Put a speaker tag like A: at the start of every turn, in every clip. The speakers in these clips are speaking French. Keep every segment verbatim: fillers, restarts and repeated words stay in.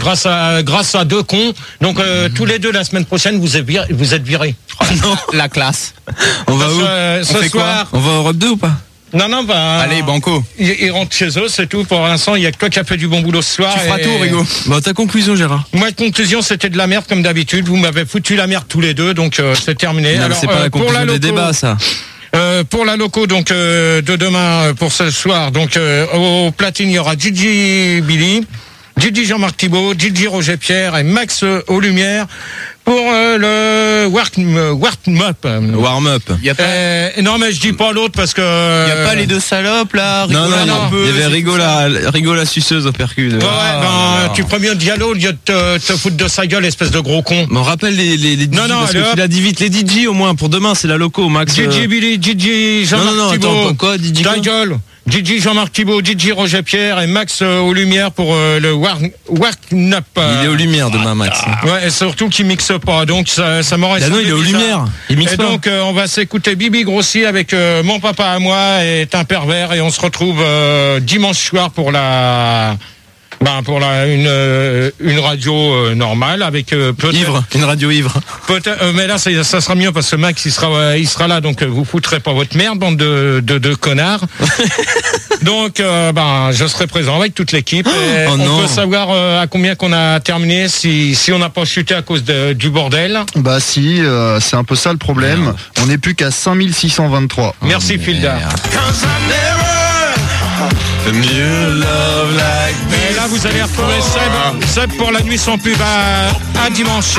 A: grâce à grâce à deux cons. Donc euh, tous les deux la semaine prochaine vous êtes virés, vous êtes virés.
B: Non, la classe.
C: On va
A: Parce,
C: où
A: euh,
C: On
A: ce
C: fait
A: soir.
C: quoi On va à Europe deux ou pas?
A: Non non bah.
B: Allez, banco.
A: Ils, ils rentrent chez eux, c'est tout. Pour l'instant, il y a que toi qui as fait du bon boulot ce soir.
B: Tu feras
A: et...
B: tout, Rigo.
C: Bon, ta conclusion, Gérard.
A: Moi, conclusion, c'était de la merde comme d'habitude. Vous m'avez foutu la merde tous les deux, donc euh, c'est terminé.
C: Non,
A: Alors,
C: c'est pas
A: euh,
C: la
A: pour
C: conclusion
A: la
C: des
A: loco,
C: débats, ça.
A: Euh, pour la loco donc euh, de demain euh, pour ce soir, donc euh, au platine il y aura Gigi Billy, Gigi Jean-Marc Thibault, Gigi Roger Pierre et Max euh, aux lumières pour euh, le warm-up.
C: Warm-up.
B: Y a pas,
A: Euh, non mais je dis pas l'autre parce que
B: y a pas les deux salopes là.
C: Non,
B: Rigola,
C: non, non.
B: un peu,
C: Il y avait
B: c'est
C: Rigo
B: tout ça.
C: la, Rigo la suceuse au percus.
A: ouais,
C: Ah,
A: ben,
C: là.
A: tu prends bien Diallo au lieu de te, te foutre de sa gueule, espèce de gros con.
C: Bon, rappelle les, les, les D J,
A: Non, non,
C: parce
A: allez,
C: que
A: hop.
C: tu l'as dit vite. Les D J, au moins, pour demain, c'est la loco, Max. euh,
A: Gigi Billy, Gigi
C: Non,
A: Jean-Marc
C: non, non,
A: Thibault.
C: attends, quoi, D J
A: Ta
C: quoi
A: gueule. Gigi Jean-Marc Thibault, Gigi Roger Pierre et Max euh, aux lumières pour euh, le Warm Up.
C: Il est aux lumières demain, Max.
A: Ouais, et surtout qu'il mixe pas, donc ça, ça m'aurait
C: Ah non,
A: semblé
C: il est aux
A: bizarre.
C: lumières. Il mixe
A: Et
C: pas.
A: donc euh, on va s'écouter Bibi Grossi avec euh, Mon papa à moi est un pervers et on se retrouve euh, dimanche soir pour la ben pour la une euh, une radio euh, normale avec euh, peut-être
C: Ivre, une radio ivre.
A: peut-être euh, mais là ça, ça sera mieux parce que Max il sera euh, il sera là donc euh, vous foutrez pas votre merde bande de de, de connards. Donc euh, ben je serai présent avec toute l'équipe et
C: Oh
A: on
C: non.
A: peut savoir euh, à combien qu'on a terminé si si on n'a pas chuté à cause de, du bordel.
D: Bah si, euh, c'est un peu ça le problème.
C: Merde.
D: On n'est plus qu'à cinq mille six cent vingt-trois.
A: Merci Filda. Et là, vous allez retrouver Seb, Seb pour la nuit sans pub à, à dimanche.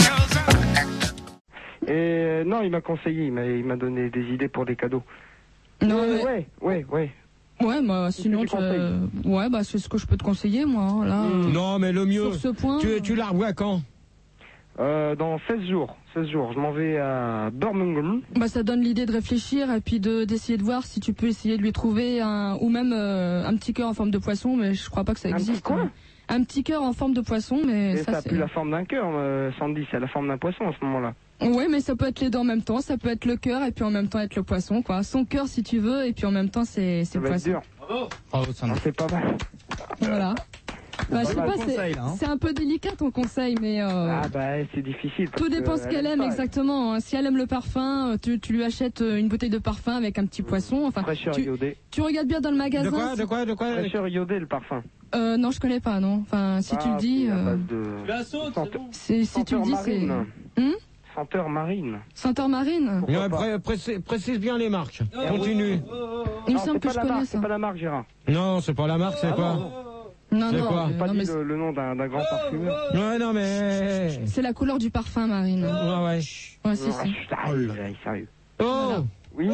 E: Et euh, non, il m'a conseillé, il m'a, il m'a donné des idées pour des cadeaux.
F: Non,
E: Euh,
F: mais...
E: Ouais, ouais, ouais.
F: Ouais, bah,
E: Qu'est-ce
F: sinon,
E: que tu
F: tu-
E: conseilles
F: ouais, bah, c'est ce que je peux te conseiller, moi, hein, là.
E: Hmm.
A: Non, mais le mieux,
F: Sur ce point.
A: tu, tu la revois quand?
E: Euh, dans seize jours, seize jours, je m'en vais à Birmingham.
F: Bah, ça donne l'idée de réfléchir et puis de, d'essayer de voir si tu peux essayer de lui trouver un, ou même, euh, un petit cœur en forme de poisson, mais je crois pas que ça
E: Un
F: existe.
E: petit quoi
F: hein. Un petit cœur en forme de poisson, mais
E: Et
F: ça,
E: ça a
F: c'est...
E: plus la forme d'un cœur, euh, Sandy, c'est la forme d'un poisson à ce moment-là.
F: Ouais, mais ça peut être les deux en même temps, ça peut être le cœur et puis en même temps être le poisson, quoi. Son cœur si tu veux et puis en même temps c'est, c'est
E: Ça
F: le
E: va être
F: poisson.
E: dur. Ah, c'est pas mal.
F: Voilà. Bah, je sais
E: Pas
F: pas,
E: mal
F: c'est,
E: conseil, là, hein.
F: c'est un peu délicat ton conseil, mais euh,
E: Ah bah c'est difficile. parce
F: tout dépend
E: que
F: ce qu'elle
E: elle
F: aime
E: pas.
F: exactement. hein. Si elle aime le parfum, euh, tu, tu lui achètes euh, une bouteille de parfum avec un petit poisson. Enfin,
E: Fraîcheur
F: tu,
E: iodée.
F: tu regardes bien dans le magasin.
A: De quoi, de quoi, de quoi?
E: Fraîcheur iodée, le parfum.
F: Euh, non, je connais pas, non. Enfin, si tu
E: Ah,
F: le dis,
E: c'est à
F: euh,
E: base de... Senteur-
F: c'est, si tu le
E: senteur
F: dis, c'est
E: marine.
F: Hmm
E: Senteur marine.
F: senteur marine.
E: Pourquoi
A: Ouais,
E: pas
A: pré- précise, précise bien les marques. Continue.
F: Il me
E: Non,
F: semble
E: c'est
F: que
E: pas
F: je
E: la
F: connais
E: marque,
F: ça.
E: c'est pas la marque, Gérard.
A: Non, c'est pas la marque, c'est quoi?
F: Non,
A: C'est
F: non,
A: quoi
F: euh,
E: J'ai pas
F: non,
E: dit
F: mais
E: le, le nom d'un, d'un grand parfumeur.
A: Ouais, non, mais.
F: c'est la couleur du parfum, Marine.
A: Ouais, ouais.
F: Ouais, si,
E: Non,
F: si.
E: chut, arrête, allez, sérieux.
A: Oh!
E: Oui.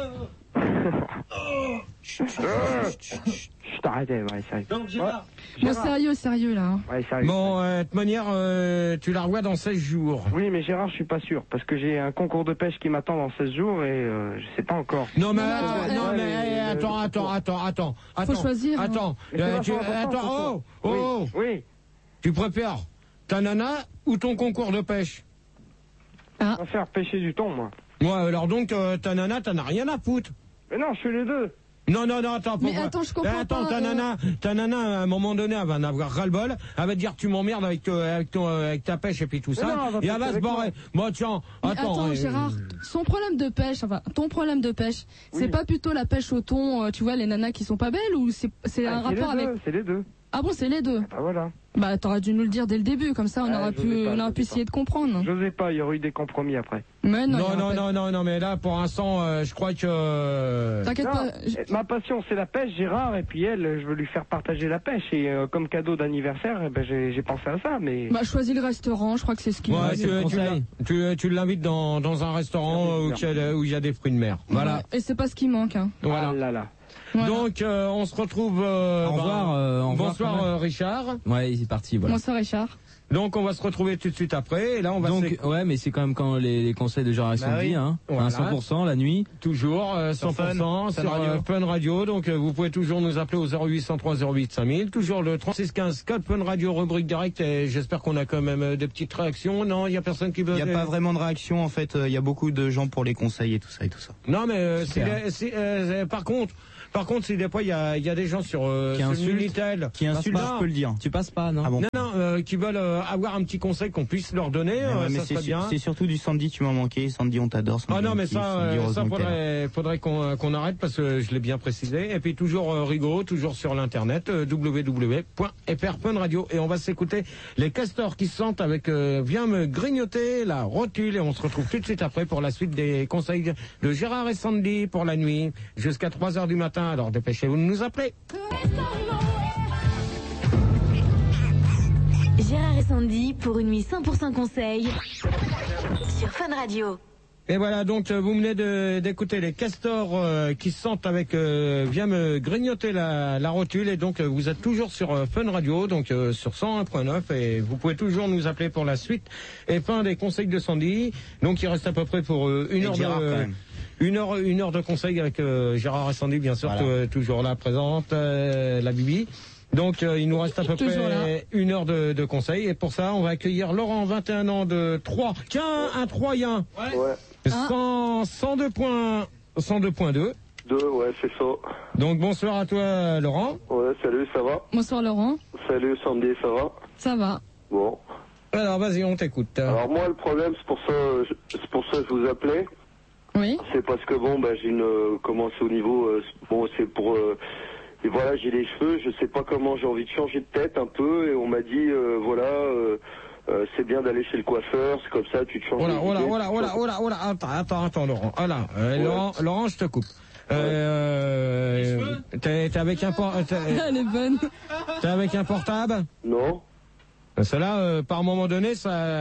E: Chut, arrêtez, ouais, sérieux.
G: Donc Gérard,
F: Bon, sérieux, sérieux, là. hein.
E: Ouais, sérieux.
A: Bon, euh, de toute manière, euh, tu la revois dans seize jours.
E: Oui, mais Gérard, je suis pas sûr, parce que j'ai un concours de pêche qui m'attend dans seize jours et euh, je sais pas encore.
A: Non, mais,
F: Non,
A: attends,
F: mais,
A: non,
E: ouais,
A: mais,
E: mais,
A: eh,
E: euh,
A: attends,
E: je-
A: attends, attends, attends, attends.
F: choisir, hein.
A: Attends,
E: Mais c'est
A: euh,
E: vachement
A: tu,
E: important,
A: attends,
E: ce
A: oh,
E: concours.
A: oh,
E: Oui, oui.
A: tu préfères ta nana ou ton concours de pêche?
F: Ah.
E: Je vais faire pêcher du thon, moi.
A: Ouais, alors donc, euh, ta nana, t'en as rien à foutre.
E: Mais non, je fais les deux.
A: Non, non, non, attends,
F: Mais
A: pourquoi
F: attends, je comprends
A: Eh, attends,
F: pas,
A: ta
F: euh.
A: nana, ta nana, à un moment donné, elle va en avoir ras-le-bol, elle va te dire tu m'emmerdes avec, euh, avec, ton, euh, avec ta pêche et puis tout ça,
E: non, elle va
A: et elle
E: pêcher
A: va se
E: avec
A: barrer. Bon, tiens,
F: Mais
A: attends.
F: attends,
A: euh,
F: Gérard, son problème de pêche, enfin, ton problème de pêche, c'est
E: Oui.
F: pas plutôt la pêche au thon, euh, tu vois, les nanas qui sont pas belles, ou c'est, c'est
E: Ah,
F: un
E: c'est les
F: rapport
E: deux,
F: avec...
E: c'est les deux.
F: Ah bon, c'est les deux.
E: Bah voilà.
F: Bah, t'aurais dû nous le dire dès le début, comme ça on
E: Ah,
F: aurait
E: je
F: pu,
E: sais pas,
F: on
E: je
F: aurait pu
E: sais
F: essayer de comprendre.
E: Je sais pas, il y aurait eu des compromis après.
F: Mais non, il y
A: Non,
F: aura
A: non,
F: pas de-
A: non, non, non, mais là, pour l'instant, euh, je crois que... euh,
F: T'inquiète
E: Non,
F: pas. je-
E: eh, ma passion c'est la pêche, Gérard, et puis elle, je veux lui faire partager la pêche. Et euh, comme cadeau d'anniversaire, eh ben, j'ai, j'ai pensé à ça, mais...
F: Bah, choisis le restaurant, je crois que c'est ce qu'il
A: Ouais,
F: veut.
A: tu, tu, l'in- tu, tu l'invites dans, dans un restaurant
E: Ah,
A: où
E: bien.
A: il y a, où il y a des fruits de mer. Voilà.
F: Ouais, et c'est pas ce qui manque, hein.
A: Voilà.
E: Ah là là.
F: Voilà.
A: Donc, euh, on se retrouve... euh,
C: Au revoir,
A: ben,
C: euh, au revoir,
A: bonsoir,
C: quand même.
A: euh, Richard.
C: Ouais, c'est parti, voilà.
F: Bonsoir, Richard.
A: Donc, on va se retrouver tout de suite après. Et là, on va
C: Donc,
A: s'éc-
C: ouais, mais c'est quand même quand les, les conseils de Gérard sont
A: Bah oui.
C: dit, hein.
A: Voilà.
C: Enfin, cent pour cent la nuit.
A: toujours euh, cent pour cent
B: Fun,
A: sur
B: Fun
A: euh,
B: Radio.
A: Fun Radio. Donc, euh, vous pouvez toujours nous appeler au zéro huit cent trois zéro huit cinq mille. Toujours le trente-six quinze code Fun Radio, rubrique direct. Et j'espère qu'on a quand même euh, des petites réactions. Non, il y a personne qui veut...
B: il n'y a pas vraiment de réaction en fait. Il y a beaucoup de gens pour les conseils et tout ça et tout ça.
A: Non, mais euh, si
B: Super.
A: les- si, euh, par contre, Par contre, si des fois il y a, il y a des gens sur, euh,
C: Qui
A: sur
C: insultent,
A: Minitel,
C: Qui insulte,
A: non,
C: je peux le dire. Tu passes pas, non?
B: Ah bon.
A: non, non, euh, qui veulent euh, avoir un petit conseil qu'on puisse leur donner,
B: Ouais,
A: euh,
B: mais
A: ça
B: c'est
A: serait
B: su-
A: bien.
B: c'est surtout du Sandy, tu m'as manqué. Sandy, on t'adore. Sandy,
A: Ah non,
B: on
A: mais
B: kiffe,
A: ça,
B: Sandy,
A: euh,
B: heureusement
A: ça
B: que t'es là.
A: faudrait, faudrait qu'on qu'on arrête parce que je l'ai bien précisé. Et puis toujours euh, rigolo, toujours sur l'internet, euh, w w w point f r point radio. Et on va s'écouter les castors qui se sentent avec euh, Viens me grignoter la rotule. Et on se retrouve tout de suite après pour la suite des conseils de Gérard et Sandy pour la nuit jusqu'à trois heures du matin. Alors dépêchez-vous de nous appeler.
G: Gérard et Sandy pour une nuit cent pour cent conseil sur Fun Radio.
A: Et voilà, donc euh, vous venez de- d'écouter les castors euh, qui se sentent avec euh, Viens me grignoter la, la rotule. Et donc euh, vous êtes toujours sur euh, Fun Radio, donc euh, sur cent un point neuf. Et vous pouvez toujours nous appeler pour la suite et fin des conseils de Sandy. Donc il reste à peu près pour euh, une
B: Et
A: heure
B: Gérard,
A: de...
B: quand même.
A: Une heure, une heure de conseil avec euh, Gérard et Sandy, bien sûr,
B: Voilà.
A: euh, toujours là présente, euh, la Bibi. Donc euh, il nous reste à peu
F: Toujours
A: près une heure de, de conseil. Et pour ça, on va accueillir Laurent, vingt et un ans, de Troyes. Tiens, un Troyen.
H: Ouais,
A: cent, cent deux point, cent deux point deux.
H: deux, ouais, c'est ça.
A: Donc bonsoir à toi, Laurent.
H: Ouais, salut, ça va?
F: Bonsoir Laurent.
H: Salut Sandy, ça va?
F: Ça va.
H: Bon.
A: Alors vas-y, on t'écoute.
H: Alors moi, le problème, c'est pour ça, je- c'est pour ça que je vous appelais.
F: Oui.
H: C'est parce que bon, bah, j'ai une, euh, comment c'est au niveau, euh, bon, c'est pour, euh, et voilà, j'ai les cheveux, je sais pas comment, j'ai envie de changer de tête un peu, et on m'a dit, euh, voilà, euh, euh, c'est bien d'aller chez le coiffeur, c'est comme ça, tu te changes.
A: Oh là,
H: les
A: oh là,
H: idées,
A: oh là,
H: tu
A: oh là,
H: changes-
A: oh là, oh là, attends, attends, attends, Laurent. Oh là, euh,
H: Ouais.
A: Laurent, Laurent, je te coupe. Euh, t'es, t'es avec un por- t'es,
F: Elle est bonne.
A: t'es avec un portable?
H: Non?
A: Cela, euh, par moment donné,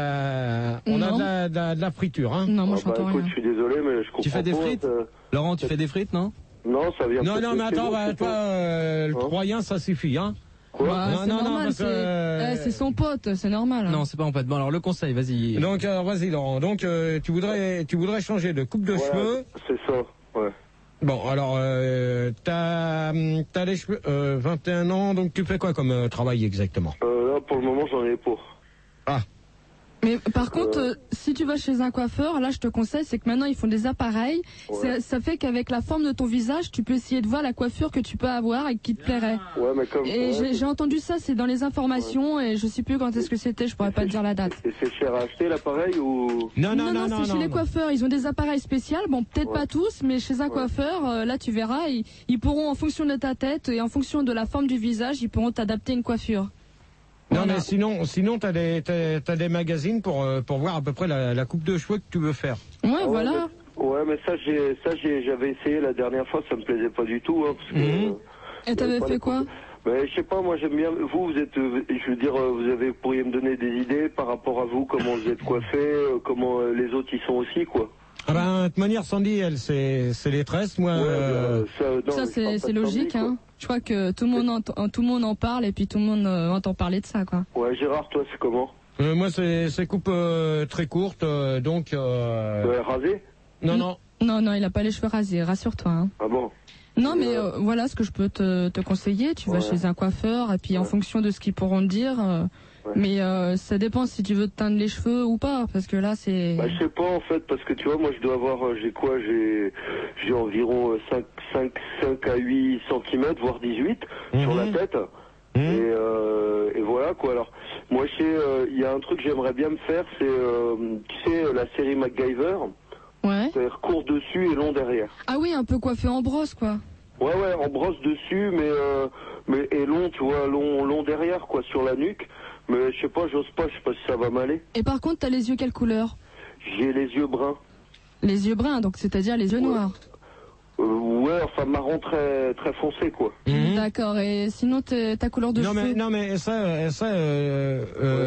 A: ça, on a
F: Non.
A: de la, de la- de la friture, hein.
F: Non, moi
H: Ah, bah,
F: j'entends
H: écoute,
F: rien.
H: je suis désolé, mais je comprends
C: Tu fais des
H: pas,
C: frites
H: ça-
C: Laurent, tu fais des frites, non?
H: Non, ça vient
A: Non,
H: peut-être
A: non, mais
H: de chez
A: attends,
H: vous,
A: bah,
H: c'est
A: toi,
H: pas-
A: euh, le
H: Hein
A: Troyen, ça suffit, hein.
H: Quoi?
F: Bah,
A: Non,
F: c'est
A: non, non,
F: normal,
A: parce
F: c'est
A: que-
F: eh, c'est son pote, c'est normal. hein.
C: Non, c'est pas en fait. Bon, alors le conseil, vas-y.
A: Donc, alors, vas-y, Laurent. Donc, euh, tu voudrais, tu voudrais changer de coupe de
H: Voilà,
A: cheveux.
H: c'est ça, ouais.
A: Bon, alors, euh, t'as, t'as les cheveux, euh, vingt et un ans, donc tu fais quoi comme euh, travail exactement?
H: Euh, là, pour le moment, j'en ai pas.
A: Ah,
F: Mais par contre, euh, si tu vas chez un coiffeur, là je te conseille, c'est que maintenant ils font des appareils.
H: Ouais.
F: Ça, ça fait qu'avec la forme de ton visage, tu peux essayer de voir la coiffure que tu peux avoir et qui te plairait.
H: Ouais, mais comme
F: Et
H: ouais,
F: j'ai j'ai entendu ça, c'est dans les informations et je sais plus quand est-ce que c'était, je pourrais pas te dire la date.
H: Et c'est cher à acheter l'appareil ou...
A: non, non, non, non,
F: c'est chez
A: non,
F: les
A: non.
F: coiffeurs. Ils ont des appareils spéciaux. Bon, peut-être
H: Ouais.
F: pas tous, mais chez un coiffeur, euh, là, tu verras, ils, ils pourront, en fonction de ta tête et en fonction de la forme du visage, ils pourront t'adapter une coiffure.
A: Non,
F: Voilà.
A: mais sinon, sinon, t'as des, t'as, t'as des magazines pour, euh, pour voir à peu près la, la coupe de cheveux que tu veux faire.
F: Ouais,
H: Ah ouais,
F: voilà.
H: mais- Ouais, mais ça, j'ai, ça, j'ai, j'avais essayé la dernière fois, ça me plaisait pas du tout, hein, parce que...
A: Mhm.
H: euh,
F: Et t'avais
H: pas
F: fait
H: les
F: quoi?
H: coupes. Mais je sais pas, moi j'aime bien. Vous, vous êtes, euh, je veux dire, euh, vous avez, pourriez me donner des idées par rapport à vous, comment vous êtes coiffé, euh, comment euh, les autres y sont aussi, quoi.
A: Ah ben, de toute manière, Sandy, elle, c'est, c'est les tresses, moi.
H: Ouais,
A: euh,
H: euh, ça, non,
F: Ça,
H: je parle
F: c'est
H: pas
F: c'est
H: de
F: logique,
H: Sandy,
F: hein. Je crois que tout le monde entend, tout le monde en parle et puis tout le monde euh, entend parler de ça, quoi.
H: quoi. Ouais, Gérard, toi, c'est comment?
A: euh, moi, c'est, c'est coupe euh, très courte, euh, donc. Euh,
H: Euh, rasé?
A: non, non.
F: Non, non, il a pas les cheveux rasés, rassure-toi. Hein.
H: Ah bon?
F: Non, mais
H: Euh,
F: euh, voilà ce que je peux te, te conseiller. Tu vas
H: Ouais.
F: chez un coiffeur et puis en
H: Ouais.
F: fonction de ce qu'ils pourront te dire. euh,
H: Ouais.
F: Mais euh, ça dépend si tu veux te teindre les cheveux ou pas, parce que là, c'est.
H: Bah, je sais pas, en fait, parce que tu vois, moi, je dois avoir, euh, j'ai quoi, j'ai, j'ai environ cinq, cinq, cinq à huit centimètres, voire dix-huit, sur la
A: Mhm.
H: tête.
A: Mhm.
H: Et, euh, et voilà, quoi. Alors, moi, je sais, euh, il y a un truc que j'aimerais bien me faire, c'est, euh, tu sais, la série MacGyver,
F: Ouais.
H: c'est-à-dire court dessus et long derrière.
F: Ah oui, un peu coiffé en brosse, quoi.
H: Ouais, ouais, en brosse dessus, mais, euh, mais, et long, tu vois, long, long derrière, quoi, sur la nuque. Mais je sais pas, j'ose pas, je sais pas si ça va m'aller.
F: Et par contre, t'as les yeux quelle couleur?
H: J'ai les yeux bruns.
F: Les yeux bruns, donc c'est-à-dire les yeux
H: Ouais.
F: noirs.
H: Euh, ouais, enfin, marron très, très foncé, quoi.
A: Mhm.
F: D'accord. Et sinon, t'es- ta couleur de
A: Non, mais,
F: cheveux?
A: non, mais ça, ça, euh,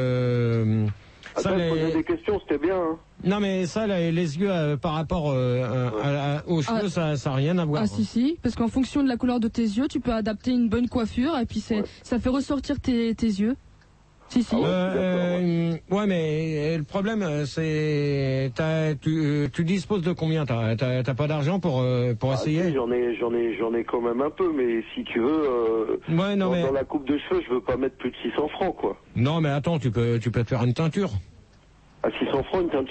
A: euh, ça,
H: Attends, je
A: les-
H: posais des questions, c'était bien, hein.
A: non, mais ça, les, les yeux euh, par rapport euh, à- à- aux cheveux,
F: Ah.
A: ça, ça a rien à voir.
F: Ah si si, parce qu'en fonction de la couleur de tes yeux, tu peux adapter une bonne coiffure et puis c'est
H: Ouais.
F: ça fait ressortir tes, tes yeux. Si si.
H: Ah ouais.
A: Euh, euh, ouais, mais euh, le problème, euh, c'est, t'as- tu, euh, tu disposes de combien? T'as, t'as, t'as pas d'argent pour, euh, pour
H: Ah, si,
A: essayer?
H: j'en ai, j'en ai, j'en ai quand même un peu, mais si tu veux, euh,
A: Ouais, non,
H: dans,
A: mais,
H: dans la coupe de cheveux, je veux pas mettre plus de six cents francs, quoi.
A: non, mais attends, tu peux, tu peux te faire une teinture.
H: À six cents francs, une teinture?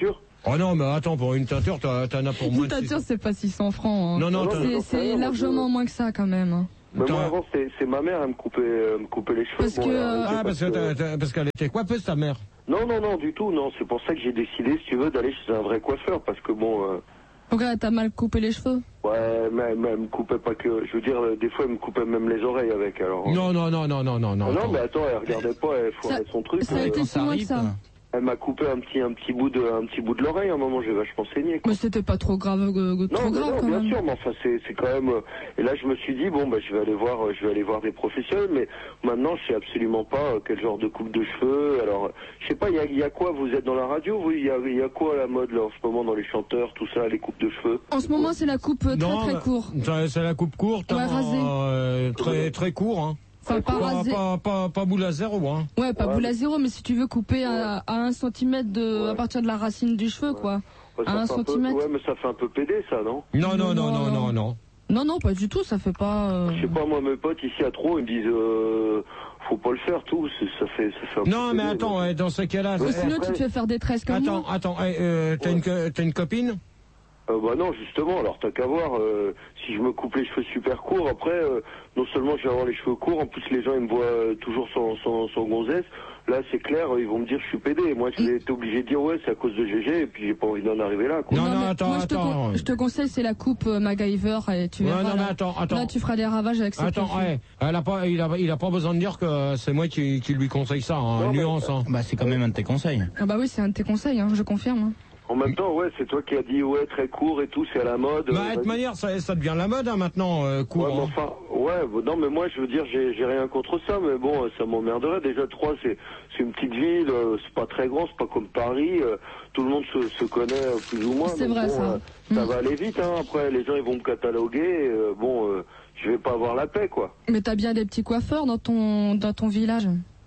A: Oh non, mais attends, pour une teinture, t'en as pour moins
F: Une
A: de
F: teinture, c'est pas six cents francs. Hein.
A: Non, non,
H: Non,
A: t'as-
H: non,
F: C'est-
H: j'en sais rien,
F: C'est
H: moi,
F: largement
H: je-
F: moins que ça quand même. hein.
H: Mais
A: T'as-
H: moi avant c'est c'est ma mère, elle me coupait, euh, me coupait les cheveux.
F: Parce que,
H: elle
F: euh,
H: arrêtait
A: Ah, parce que t'as- t'as- parce qu'elle était coiffeuse, ta mère.
H: Non, non, non, du tout, non. C'est pour ça que j'ai décidé, si tu veux, d'aller chez un vrai coiffeur, parce que bon, euh,
F: Pourquoi t'as mal coupé les cheveux?
H: ouais, mais, mais elle me coupait pas que, je veux dire, euh, des fois elle me coupait même les oreilles avec. Alors.
A: Non, non, non, non, non, non,
H: Ah
A: non.
H: non,
A: attends.
H: mais attends, elle regardait pas, elle foirait son truc.
F: Ça a
H: euh,
F: été si loin que ça.
H: Elle m'a coupé un petit, un petit bout de, un petit bout de l'oreille. À un moment, j'ai vachement saigné. Quoi.
F: Mais c'était pas trop grave, euh, trop
H: Non, mais
F: grave
H: non,
F: quand
H: bien
F: même.
H: sûr, mais enfin, c'est, c'est quand même. euh, Et là, je me suis dit, bon, bah, je vais aller voir, euh, je vais aller voir des professionnels. Mais maintenant, je sais absolument pas euh, quel genre de coupe de cheveux. Alors, euh, je sais pas, il y a, il y a quoi? Vous êtes dans la radio, vous? Il y a, il y a quoi à la mode là en ce moment dans les chanteurs, tout ça, les coupes de cheveux?
F: En ce moment, c'est la coupe euh, très
A: Non,
F: très
A: mais-
F: court.
A: ça- C'est la coupe courte,
F: Ouais,
A: hein,
F: rasée.
A: euh, très, très court, hein.
F: Enfin, pas
A: Pas,
F: rasé.
A: pas, pas, pas boule à zéro, hein.
F: Ouais, pas
H: Ouais,
F: boule à
H: mais-
F: zéro, mais si tu veux couper à, à un centimètre de,
H: Ouais.
F: à partir de la racine du cheveu, quoi.
H: Ouais, ça
F: À un
H: fait un peu-
F: centimètre.
H: Ouais, mais ça fait un peu pédé, ça, non?
A: Non, non, non, non, non, non.
F: Non, non, pas du tout, ça fait pas. euh,
H: Je sais pas, moi, mes potes ici à Trot, ils me disent, euh, faut pas le faire, tout. c'est- Ça fait, ça fait un peu
A: Non, mais
H: pédé,
A: attends,
H: donc.
A: ouais, dans ce cas-là,
F: Ou
A: eh,
F: sinon,
H: après-
F: tu te fais faire des tresses comme
A: attends,
F: moi.
A: attends, eh, euh, t'as une, co- t'as une copine?
H: Euh, bah non, justement, alors t'as qu'à voir, euh, si je me coupe les cheveux super courts, après, euh, non seulement je vais avoir les cheveux courts, en plus les gens ils me voient euh, toujours sans, sans, sans gonzesse, là c'est clair, euh, ils vont me dire je suis pédé, et moi j'ai été obligé de dire ouais c'est à cause de G G, et puis j'ai pas envie d'en arriver là, quoi.
A: Non, non,
F: mais
A: attends,
F: moi, je te,
A: attends.
F: con- je te conseille, c'est la coupe euh, MacGyver, et tu
A: Ouais,
F: verras.
A: non, mais
F: là.
A: attends, attends.
F: Là, tu feras des ravages avec cette
A: Attends,
F: fille.
A: ouais, elle a pas, il a, il a pas besoin de dire que c'est moi qui, qui lui conseille ça, hein,
H: Non, mais-
A: nuance, hein.
B: Bah, c'est quand même un de tes conseils.
F: Ah bah oui, c'est un de tes conseils, hein, je confirme. hein.
H: En même temps, ouais, c'est toi qui as dit ouais très court et tout, c'est à la mode.
A: Bah,
H: euh,
A: de toute
H: vas-y.
A: manière, ça, ça devient la mode, hein, maintenant, euh,
H: Ouais,
A: court,
H: mais
A: hein.
H: enfin, ouais, bon, non, mais moi, je veux dire, j'ai j'ai rien contre ça, mais bon, euh, ça m'emmerderait. Déjà, Troyes, c'est c'est une petite ville, euh, c'est pas très grand, c'est pas comme Paris, euh, tout le monde se, se connaît euh, plus ou moins.
F: C'est
H: donc
F: vrai,
H: bon,
F: ça.
H: euh, ça
F: Mm.
H: va aller vite, hein. Après, les gens, ils vont me cataloguer, euh, bon, euh, je vais pas avoir la paix, quoi.
F: Mais t'as bien des petits coiffeurs dans ton, dans ton village.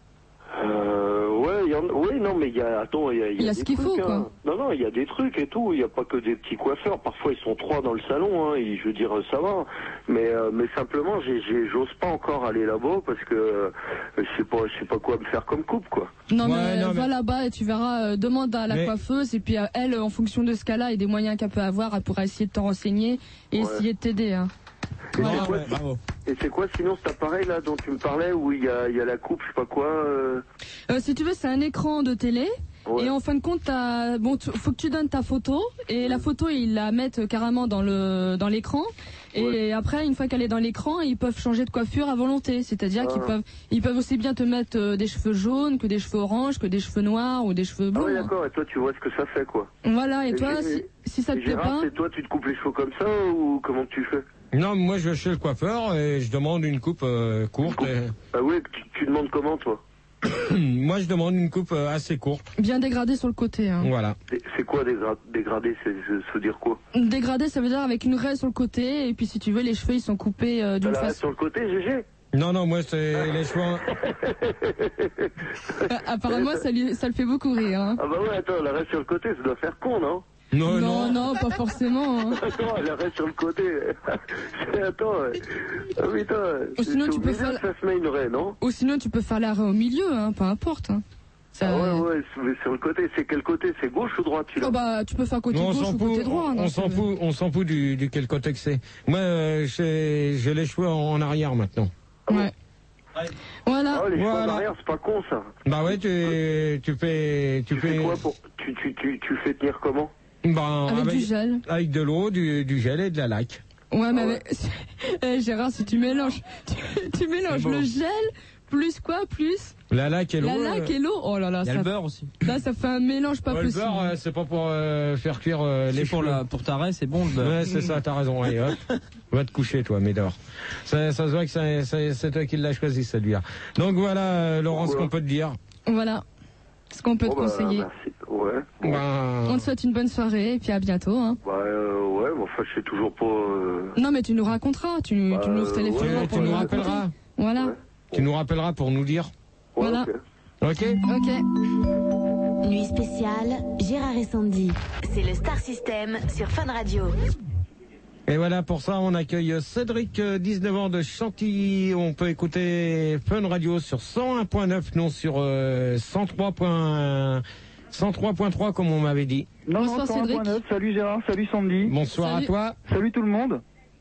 H: Euh, ouais, il y en, oui, non, mais il y a, attends, il y a,
F: Il y a
H: des
F: ce qu'il
H: trucs,
F: faut,
H: hein.
F: quoi.
H: Non, non, il y a des trucs et tout. Il y a pas que des petits coiffeurs. Parfois, ils sont trois dans le salon. Hein, et je veux dire, ça va. Mais, euh, mais simplement, j'ai, j'ai, j'ose pas encore aller là-bas parce que euh, je sais pas, je sais pas quoi me faire comme coupe, quoi.
F: Non,
A: Ouais,
F: mais
A: non,
F: va
A: mais-
F: là-bas et tu verras, euh, demande à la
A: Mais-
F: coiffeuse, et puis euh, elle, en fonction de ce qu'elle a et des moyens qu'elle peut avoir, elle pourra essayer de t'en renseigner et
H: Ouais.
F: essayer de t'aider. Hein.
H: Et
A: Ouais,
H: c'est quoi,
A: ouais, bravo.
H: et c'est quoi sinon cet appareil là dont tu me parlais où il y a, il y a la coupe, je sais pas quoi. Euh...
F: Euh, si tu veux, c'est un écran de télé.
H: Ouais.
F: Et en fin de compte, t'as- bon, tu- faut que tu donnes ta photo et la photo ils la mettent carrément dans le dans l'écran. Et
H: Ouais.
F: après, une fois qu'elle est dans l'écran, ils peuvent changer de coiffure à volonté. C'est-à-dire
H: Ah.
F: qu'ils peuvent ils peuvent aussi bien te mettre euh, des cheveux jaunes que des cheveux oranges, que des cheveux noirs ou des cheveux
H: Ah
F: bleus.
H: ouais,
F: hein.
H: d'accord. Et toi, tu vois ce que ça fait, quoi.
F: Voilà. Et
H: Et
F: toi,
H: j'ai-
F: si, si ça te
H: Et
F: plaît
H: Gérard,
F: pas,
H: c'est toi, tu te coupes les cheveux comme ça ou comment tu fais?
A: Non, moi, je vais chez le coiffeur et je demande une coupe euh, courte. et-
H: Ah ouais, tu, tu demandes comment, toi?
A: Moi, je demande une coupe euh, assez courte.
F: bien dégradé sur le côté. Hein.
A: Voilà.
H: C'est c'est quoi dégra- dégradé? C'est c'est- ça veut dire quoi?
F: Dégradé, ça veut dire avec une raie sur le côté. Et puis si tu veux, les cheveux ils sont coupés euh,
H: T'as
F: d'une
H: la reste
F: façon.
H: sur le côté, G G?
A: Non, non, moi, c'est les cheveux. en-
F: Euh, apparemment, ça, lui, ça le fait beaucoup rire. Hein.
H: Ah bah ouais, attends, la reste sur le côté, ça doit faire con, non?
A: Non,
F: non,
A: non.
F: non, pas forcément. hein.
H: Attends, la reste sur le côté. Attends, ouais. Ah putain.
F: Ou sinon,
H: c'est
F: tu peux
H: obligé
F: faire
H: que ça se met une raie, non?
F: Ou sinon, tu peux faire l'arrêt au milieu, hein, peu importe. Hein. Ça-
H: Ah ouais, ouais, c'est- mais sur le côté, c'est quel côté? C'est gauche ou droite, tu
F: Oh bah, tu peux faire côté
A: Non, on
F: gauche
A: s'en
F: ou
A: fout,
F: côté droit.
A: on,
F: non,
A: on
F: si
A: s'en
F: tu veux.
A: fout, on s'en fout du, du quel côté que c'est. Moi, euh, j'ai j'ai les cheveux en arrière maintenant.
F: Ouais. Voilà.
H: Ah, les cheveux
A: Voilà.
H: en arrière, c'est pas con, ça.
A: Bah ouais, tu, tu fais, tu
H: Tu fais
A: fais,
H: quoi pour... Tu, tu, tu, tu fais tenir comment?
A: ben,
F: Avec du gel.
A: avec de l'eau, du, du gel et de la laque.
F: Ouais, mais
H: Ah ouais.
F: avec- Eh, Gérard, si tu mélanges, tu, tu mélanges
A: C'est bon.
F: le gel plus quoi, plus
A: La laque et l'eau.
F: la laque
A: euh,
F: et l'eau. Oh là là,
B: Il y a
F: ça,
B: le beurre aussi.
F: là, ça fait un mélange pas
A: ouais, le
F: possible.
A: beurre, euh, c'est pas pour euh, faire cuire euh, les
B: C'est pour
A: cheveux.
B: la, pour ta raie, c'est bon le beurre.
A: Ouais, c'est ça, t'as raison. Allez, hop. Va te coucher, toi, Médor. Ça, ça se voit que c'est- c'est c'est toi qui l'as choisi, celui-là. Donc voilà, euh, Laurent, ce
H: Voilà.
A: qu'on peut te dire.
F: Voilà. Ce qu'on peut
H: Bon,
F: te
H: bah,
F: conseiller.
H: merci. Ouais. Bon.
A: Ben,
F: On te souhaite une bonne soirée et puis à bientôt. Hein.
H: Bah, euh, ouais, mais enfin, je sais toujours pas... Euh...
F: Non, mais tu nous raconteras, tu,
H: Bah,
F: tu nous
H: euh,
F: téléphoneras
H: ouais,
A: tu
F: pour
A: nous
F: nous
A: rappelleras.
F: raconter. Voilà.
H: Ouais.
A: Tu nous rappelleras pour nous dire.
H: Ouais,
F: Voilà.
H: ok.
A: Ok?
F: Ok.
G: Nuit spéciale, Gérard et Sandy. C'est le Star System sur Fun Radio.
A: Et voilà, pour ça, on accueille Cédric, euh, dix-neuf ans de Chantilly. On peut écouter Fun Radio sur cent un point neuf, non sur euh, cent trois point cent trois point trois comme on m'avait dit.
I: Non,
F: Bonsoir,
I: non, cent un point neuf. Salut Gérard, salut Sandy.
A: Bonsoir
F: Salut.
A: à toi.
I: Salut tout le monde.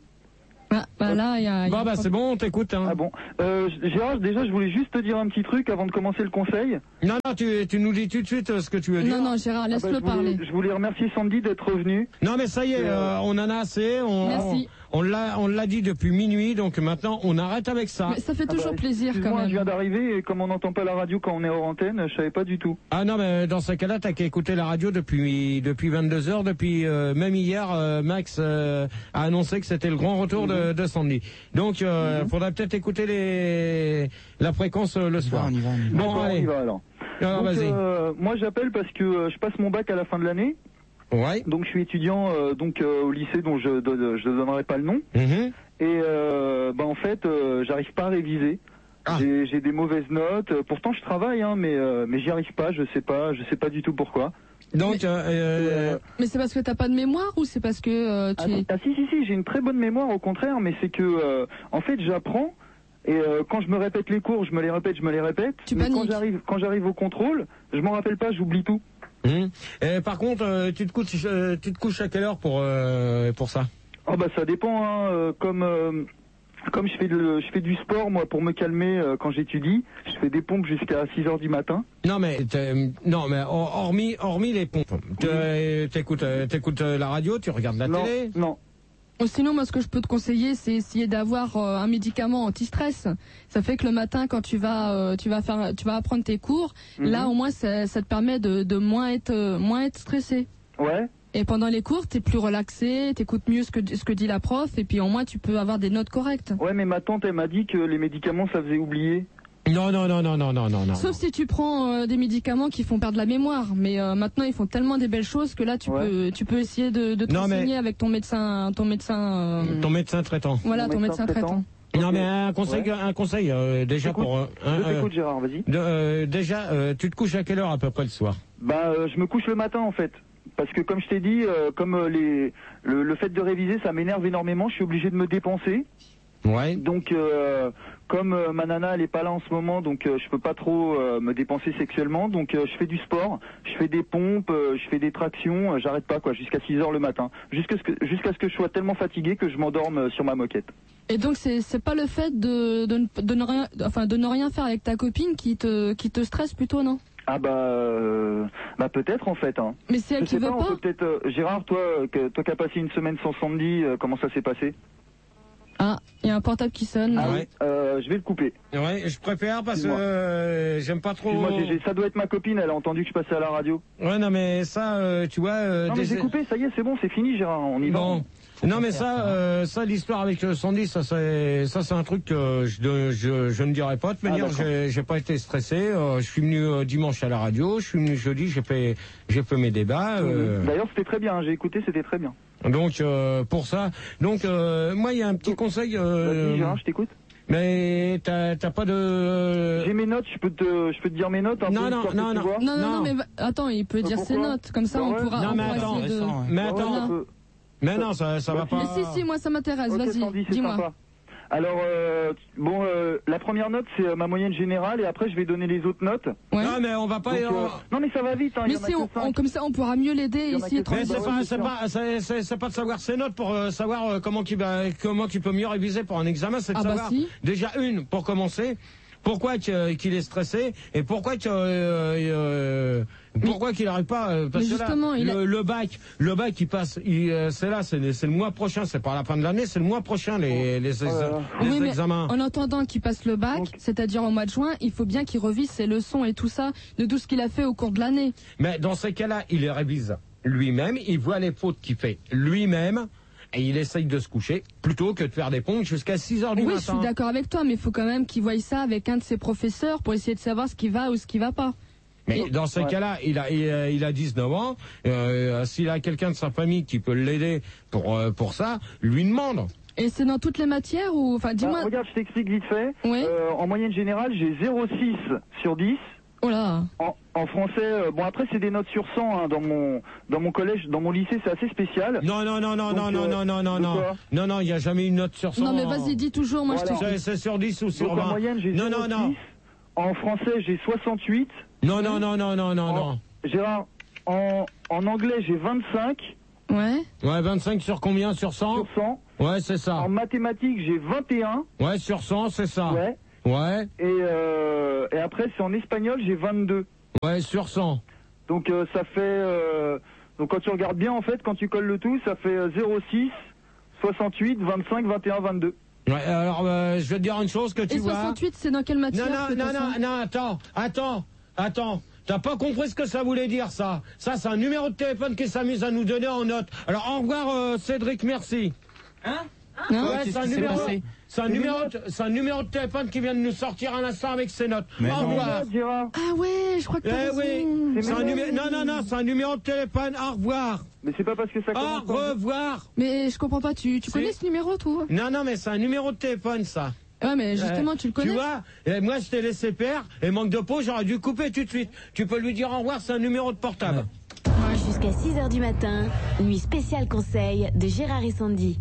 F: Ah, bah là, il y a. il y a
A: Bon,
F: un
A: bah, c'est
F: problème.
A: bon, on t'écoute. Hein.
I: Ah bon. Euh, Gérard, déjà, je voulais juste te dire un petit truc avant de commencer le conseil.
A: Non, non, tu, tu nous dis tout de suite euh, ce que tu veux dire.
F: Non, non, Gérard,
I: Ah bah,
F: laisse-le
I: je, voulais,
F: parler.
I: je voulais remercier Sandy d'être revenue.
A: Non, mais ça y est,
I: Euh,
A: euh, on en a assez. On,
F: Merci.
A: On, on l'a, on l'a dit depuis minuit, donc maintenant on arrête avec ça.
F: Mais ça fait
I: Ah
F: toujours
I: bah,
F: plaisir quand
I: excuse-moi, je viens
F: même.
I: d'arriver et comme on n'entend pas la radio quand on est hors antenne, je savais pas du tout.
A: Ah non, mais dans ce cas-là, t'as qu'à écouter la radio depuis depuis vingt-deux heures, depuis euh, même hier, euh, Max euh, a annoncé que c'était le grand retour de, de Sandy. Donc, euh,
I: Mhm.
A: faudrait peut-être écouter les la fréquence euh, le soir.
B: on y va, on y va.
A: Bon,
I: D'accord, on y
A: allez.
I: va alors.
A: Alors,
I: Donc,
A: vas-y.
I: euh, moi j'appelle parce que euh, je passe mon bac à la fin de l'année.
A: Ouais.
I: Donc je suis étudiant euh, donc euh, au lycée dont je donne, je ne donnerai pas le nom.
A: Mhm.
I: Et euh, bah en fait, euh, j'arrive pas à réviser.
A: Ah.
I: J'ai, j'ai des mauvaises notes. Euh, Pourtant, je travaille, hein, mais euh, mais j'y arrive pas. Je sais pas. Je sais pas du tout pourquoi.
A: Donc, euh, euh,
F: Mais c'est parce que t'as pas de mémoire ou c'est parce que euh,
I: Ah,
F: tu es...
I: ah, si si si, j'ai une très bonne mémoire au contraire, mais c'est que euh, en fait, j'apprends. Et euh, quand je me répète les cours, je me les répète, je me les répète.
F: Tu
I: mais quand
F: paniques.
I: j'arrive, quand j'arrive au contrôle, je m'en rappelle pas, j'oublie tout.
A: hum. Et par contre, euh, tu te couches, euh, tu te couches à quelle heure pour euh, pour ça?
I: Oh bah ça dépend. Hein, euh, comme euh, comme je fais de, je fais du sport moi pour me calmer euh, quand j'étudie, je fais des pompes jusqu'à six heures du matin.
A: Non mais t'es- non mais hor- hormis hormis les pompes, t'es- t'écoutes euh, t'écoutes euh, la radio, tu regardes la
I: non,
A: télé.
I: non.
F: Ou sinon, moi, ce que je peux te conseiller, c'est essayer d'avoir euh, un médicament anti-stress. Ça fait que le matin, quand tu vas, euh, tu vas faire, tu vas apprendre tes cours,
I: Mhm.
F: là, au moins, ça, ça te permet de, de moins être, euh, moins être stressé.
I: Ouais.
F: Et pendant les cours, t'es plus relaxé, t'écoutes mieux ce que, ce que dit la prof, et puis au moins, tu peux avoir des notes correctes.
I: Ouais, mais ma tante, elle m'a dit que les médicaments, ça faisait oublier.
A: Non non non non non non non non.
F: Sauf si tu prends euh, des médicaments qui font perdre la mémoire. Mais euh, maintenant, ils font tellement des belles choses que là, tu
I: Ouais.
F: peux, tu peux essayer de, de te
A: Non, mais-
F: renseigner avec ton médecin, ton médecin. euh,
A: Ton médecin traitant.
F: Voilà,
I: Mon
F: ton
I: médecin
F: médecin traitant.
A: Non
I: Ok.
A: mais un conseil
I: Ouais.
A: un conseil euh, déjà
I: J'écoute.
A: pour euh, un,
I: Je
A: euh,
I: t'écoute, Gérard, vas-y.
A: de, euh, déjà euh, tu te couches à quelle heure à peu près le soir?
I: Bah, euh, je me couche le matin en fait. Parce que comme je t'ai dit, euh, comme euh, les, le, le fait de réviser, ça m'énerve énormément. Je suis obligé de me dépenser.
A: Ouais.
I: Donc, euh, comme euh, ma nana, elle est pas là en ce moment, donc euh, je peux pas trop euh, me dépenser sexuellement. Donc, euh, je fais du sport, je fais des pompes, euh, je fais des tractions. euh, J'arrête pas quoi, jusqu'à six heures le matin, jusqu'à ce que jusqu'à ce que je sois tellement fatigué que je m'endorme euh, sur ma moquette.
F: Et donc c'est c'est pas le fait de de, ne- de ne rien enfin de ne rien faire avec ta copine qui te qui te stresse plutôt, non?
I: Ah bah, euh, bah peut-être en fait. Hein.
F: Mais c'est elle
I: Je
F: qui
I: sais
F: veut
I: pas, on
F: pas.
I: peut peut-être. euh, Gérard, toi, euh, que, toi qui as passé une semaine sans Sandy, euh, comment ça s'est passé?
F: Ah, il y a un portable qui sonne.
A: Ah
F: là.
A: ouais.
I: Euh, je vais le couper.
A: Ouais, je préfère parce que
I: Excuse-moi.
A: euh, j'aime pas trop.
I: Excuse-moi, G G, ça doit être ma copine, elle a entendu que je passais à la radio.
A: Ouais non mais ça euh, tu vois. Euh,
I: Non mais
A: des-
I: j'ai coupé, ça y est, c'est bon, c'est fini Gérard, on y va.
A: Bon. Non mais ça, euh, ça l'histoire avec euh, Sandy, ça c'est, ça c'est un truc que je, je, je ne dirais pas. De toute
I: Ah,
A: manière,
I: d'accord.
A: j'ai, j'ai pas été stressé. euh, je suis venu euh, dimanche à la radio, je suis venu jeudi, j'ai fait, j'ai fait mes débats. euh,
I: D'ailleurs c'était très bien, hein, j'ai écouté, c'était très bien.
A: donc euh, pour ça, donc euh, moi il y a un petit conseil. Euh,
I: Vas-y Gérard, je t'écoute.
A: mais t'as, t'as pas de.
I: J'ai mes notes, je peux te, je peux te dire mes notes un
A: Non,
I: peu,
A: non,
I: histoire que
A: non,
I: tu
A: non.
I: vois.
F: Non, non, non,
A: Non.
F: mais va- attends, il peut dire ses
I: pourquoi
F: notes, comme ça
I: Bah
F: on
I: ouais.
F: pourra,
A: Non,
F: on
A: mais
F: pourra
A: attends,
F: essayer de...
B: récent, ouais.
A: Mais
I: Ouais,
A: attends,
I: ouais, un peu.
A: mais non, ça, ça va pas.
F: Mais si, si, moi ça m'intéresse,
I: Ok,
F: vas-y,
I: Sandy, c'est
F: dis-moi.
I: sympa. Alors, euh, bon, euh, la première note c'est euh, ma moyenne générale et après je vais donner les autres notes.
F: Ouais.
A: Non mais on va pas.
I: Donc,
A: on-
I: euh, non mais ça va vite, hein, il
F: Mais
I: y en a
F: si,
I: que
F: on,
I: cinq.
F: on- comme ça on pourra mieux l'aider
I: Il y
F: et
I: en a
F: essayer
I: que
F: de
A: Mais
I: Bah
A: c'est
I: ouais,
A: pas,
I: c'est
A: c'est
I: sûr.
A: pas, c'est, c'est, c'est pas de savoir ses notes pour euh, savoir euh, comment qu'il va, comment qu'il peut mieux réviser pour un examen, c'est de
F: Ah bah
A: savoir
F: si.
A: déjà une pour commencer. Pourquoi que- qu'il est stressé et pourquoi que, euh, euh, pourquoi qu'il n'arrive pas euh, parce
F: Mais
A: que là,
F: justement, il
A: le,
F: a-
A: le bac, le bac il passe, il, euh, c'est là, c'est, le- c'est le mois prochain, c'est pas à la fin de l'année, c'est le mois prochain les les,
I: Oh là là.
A: les
F: Oui, mais
A: examens.
F: en attendant qu'il passe le bac,
I: Donc-
F: c'est-à-dire au mois de juin, il faut bien qu'il revise ses leçons et tout ça, de tout ce qu'il a fait au cours de l'année.
A: Mais dans ces cas-là, il les révise lui-même, il voit les fautes qu'il fait lui-même. Et il essaye de se coucher plutôt que de faire des pompes jusqu'à six heures du
F: Oui,
A: matin.
F: je suis d'accord avec toi, mais il faut quand même qu'il voie ça avec un de ses professeurs pour essayer de savoir ce qui va ou ce qui va pas.
A: Mais
F: Et-
A: dans ces
I: Ouais.
A: cas-là, il a, il a, il a dix-neuf ans. Euh, S'il a quelqu'un de sa famille qui peut l'aider pour, euh, pour ça, lui demande.
F: Et c'est dans toutes les matières ou, enfin,
I: Bah,
F: dis-moi.
I: regarde, je t'explique vite fait.
F: Oui.
I: Euh, en moyenne générale, j'ai zéro virgule six sur dix.
F: Oh là.
I: En, en français, euh, bon après c'est des notes sur cent hein, dans mon dans mon collège, dans mon lycée, c'est assez spécial.
A: Non, non, non, non,
I: Donc,
A: non, non,
I: euh,
A: non, non, non,
I: de
A: non,
I: quoi
A: non, non, il n'y a jamais une note sur cent.
F: Non, mais vas-y, dis toujours, moi je
I: Voilà.
F: te
A: C'est c'est sur dix ou sur
I: Donc en
A: vingt.
I: moyenne, j'ai
A: Non,
I: zéro
A: non,
I: virgule
A: non.
I: six. En français, j'ai soixante-huit.
A: Non, non, non, non, non, non,
I: En-
A: non.
I: Gérard, en, en anglais, j'ai vingt-cinq.
F: Ouais.
A: Ouais, vingt-cinq sur combien? Sur cent?
I: Sur cent.
A: Ouais, c'est ça.
I: En mathématiques, j'ai vingt et un.
A: Ouais, sur cent, c'est ça.
I: Ouais.
A: Ouais.
I: Et, euh, et après, c'est en espagnol, j'ai vingt-deux.
A: Ouais, sur cent.
I: Donc euh, ça fait... Euh, donc quand tu regardes bien, en fait, quand tu colles le tout, ça fait euh, zéro six, soixante-huit, vingt-cinq, vingt et un, vingt-deux.
A: Ouais, alors euh, je vais te dire une chose que tu
F: Et
A: vois.
F: soixante-huit, c'est dans quelle matière?
A: Non, non, non, non, non, attends, attends, attends. T'as pas compris ce que ça voulait dire, ça. Ça, c'est un numéro de téléphone qui s'amuse à nous donner en note. Alors, au revoir, euh, Cédric, merci. Hein?
F: Non.
A: Ouais, c'est un numéro, c'est un numéro, de- c'est un numéro de téléphone qui vient de nous sortir un instant avec ses notes.
B: Mais
A: au
B: non.
A: revoir.
F: Ah ouais, je crois que t'as
A: Eh
F: raison.
A: oui, c'est un numéro, non, non, non, c'est un numéro de téléphone. Au revoir.
I: Mais c'est pas parce que ça
A: Au
I: commence... par-
A: revoir.
F: Mais je comprends pas, tu, tu
A: C'est-
F: connais ce numéro, toi?
A: Non, non, mais c'est un numéro de téléphone, ça.
F: Ouais, mais justement,
A: Euh,
F: tu le connais?
A: Tu vois, et moi je t'ai laissé faire, et manque de peau, j'aurais dû couper tout de suite. Tu peux lui dire au revoir, c'est un numéro de portable.
G: Jusqu'à six heures du matin, nuit spéciale conseil de Gérard et Sandy.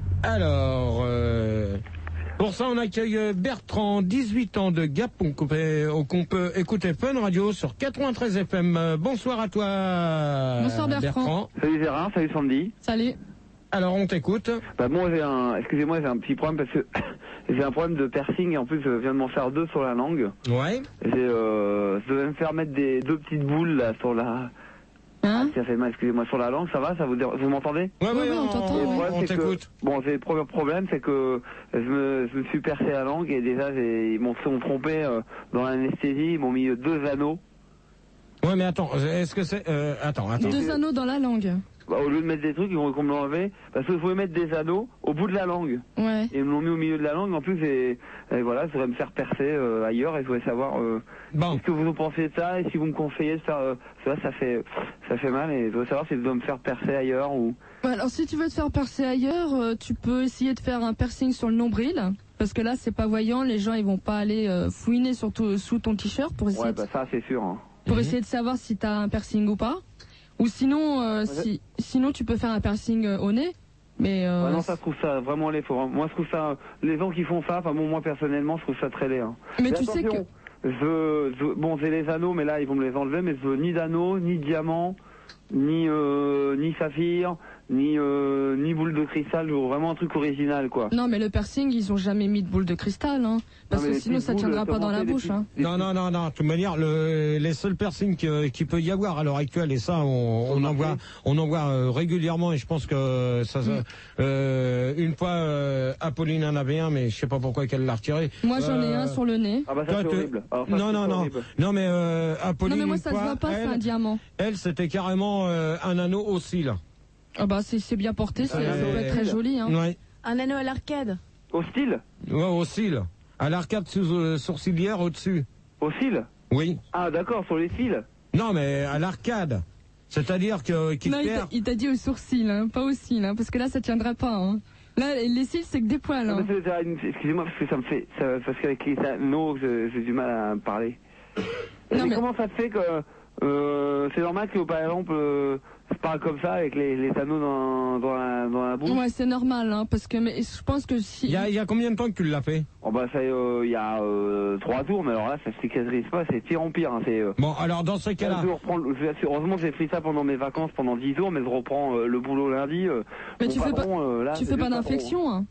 A: Alors, euh, pour ça, on accueille euh, Bertrand, dix-huit ans de Gap, on, coupait- on- qu'on peut écouter Fun Radio sur quatre-vingt-treize F M. Euh, bonsoir à toi,
F: Bonsoir, Bertrand.
I: Salut Gérard, salut Sandy.
F: Salut.
A: Alors, on t'écoute.
I: Bah moi j'ai un... Excusez-moi, j'ai un petit problème parce que j'ai un problème de piercing et en plus je viens de m'en faire deux sur la langue.
A: Ouais.
I: J'ai, euh, je devais me faire mettre des deux petites boules là sur la...
F: Hein?
I: Ça fait mal, excusez-moi, sur la langue, ça va, ça vous, dé- vous m'entendez?
A: Ouais,
F: Ouais, ouais, on t'entend,
I: Et le
F: ouais.
I: problème,
A: on
I: c'est que-
A: t'écoute.
I: Bon, j'ai le premier problème, c'est que je me, je me suis percé la langue et déjà j'ai, ils m'ont sont trompé euh, dans l'anesthésie, ils m'ont mis deux anneaux.
A: Ouais, mais attends, est-ce que c'est... Euh, attends, attends.
F: Deux anneaux dans la langue.
I: Bah, au lieu de mettre des trucs, ils vont qu'on me l'enlever parce que je voulais mettre des anneaux au bout de la langue.
F: Ouais.
I: Et ils me l'ont mis au milieu de la langue. En plus, et, et voilà, je voudrais me faire percer euh, ailleurs et je voulais savoir euh,
A: Bon.
I: ce que vous en pensez de ça et si vous me conseillez de faire euh, ça, ça fait ça fait mal et je voudrais savoir si je dois me faire percer ailleurs ou.
F: Bah, alors, si tu veux te faire percer ailleurs, euh, tu peux essayer de faire un piercing sur le nombril. Parce que là, c'est pas voyant, les gens, ils vont pas aller euh, fouiner sur ton- sous ton t-shirt pour essayer,
I: Ouais,
F: de,
I: bah ça c'est sûr. Hein.
F: pour
A: Mhm.
F: essayer de savoir si t'as un piercing ou pas. Ou sinon, euh, si, sinon tu peux faire un piercing euh, au nez. Mais euh,
I: Ouais, non, ça je trouve ça vraiment laid. Faut vraiment- Moi, je trouve ça. Les gens qui font ça, enfin bon, moi personnellement, je trouve ça très laid. Hein.
F: mais tu sais que
I: attention, Je, je- bon, j'ai les anneaux, mais là, ils vont me les enlever, mais je veux ni d'anneaux, ni diamants, ni euh, ni saphir, ni euh, ni boule de cristal. Je veux vraiment un truc original, quoi.
F: non, mais le piercing, ils ont jamais mis de boule de cristal, hein, parce
I: Non, mais
F: que
I: les
F: sinon
I: petites
F: ça
I: boules,
F: tiendra pas dans la
I: surmontées, les
F: bouche.
I: petites-
F: Hein.
I: les
A: Non, non, non, non. De toute manière, le, les seuls piercings qu'il qui peut y avoir à l'heure actuelle, et ça, on, on en voit, on en voit euh, régulièrement, et je pense que ça, ça
F: Mm.
A: euh, une fois, euh, Apolline en avait un, mais je sais pas pourquoi qu'elle l'a retiré.
F: Moi, j'en ai
A: Euh,
F: un sur le nez.
I: Ah bah ça
A: Toi,
I: c'est
A: te-
I: horrible. Alors, ça,
A: non,
I: c'est
A: non, non,
I: horrible.
A: non, mais euh, Apolline,
F: Non, mais moi,
A: une
F: ça se
A: fois,
F: voit pas, c'est un
A: elle,
F: diamant.
A: elle, c'était carrément euh, un anneau au cil.
F: Ah bah, c'est c'est bien porté, c'est-
A: Euh,
F: ça peut être très joli. Hein.
A: Ouais,
G: Un anneau à l'arcade.
I: Au style,
A: ouais, au cil. À l'arcade sous, euh, sourcilière au-dessus.
I: au cil.
A: Oui.
I: Ah d'accord, sur les cils.
A: Non, mais à l'arcade. C'est-à-dire que qu'il
F: Non, il t'a-
A: perd.
F: il t'a dit au sourcil, hein, pas au cil, hein, parce que là, ça tiendra pas. Hein. Là, les cils, c'est que des poils.
I: Non,
F: Hein.
I: mais c'est- c'est une- Excusez-moi parce que ça me fait, ça, parce qu'avec les anneaux, j'ai j'ai du mal à parler.
F: Non,
I: mais,
F: mais-
I: comment ça se fait que euh, c'est normal que par exemple, euh, je parle comme ça avec les, les anneaux dans, dans la dans la bouche.
F: Ouais, c'est normal, hein, parce que mais je pense que si.
A: Il y a, il y a combien de temps que tu l'as fait?
I: Oh bah ça, euh, il y a euh, trois jours, mais alors là, ça cicatrise pas, c'est pire en pire. Hein, c'est. Euh,
A: Bon, alors dans ces cas-là.
I: je reprends le- je- heureusement j'ai pris ça pendant mes vacances pendant dix jours, mais je reprends euh, le boulot lundi. Euh,
F: Mais
I: mon
F: tu fais pas,
I: patron, euh, là,
F: tu
I: c'est
F: fais
I: le
F: pas
I: patron.
F: d'infection, hein.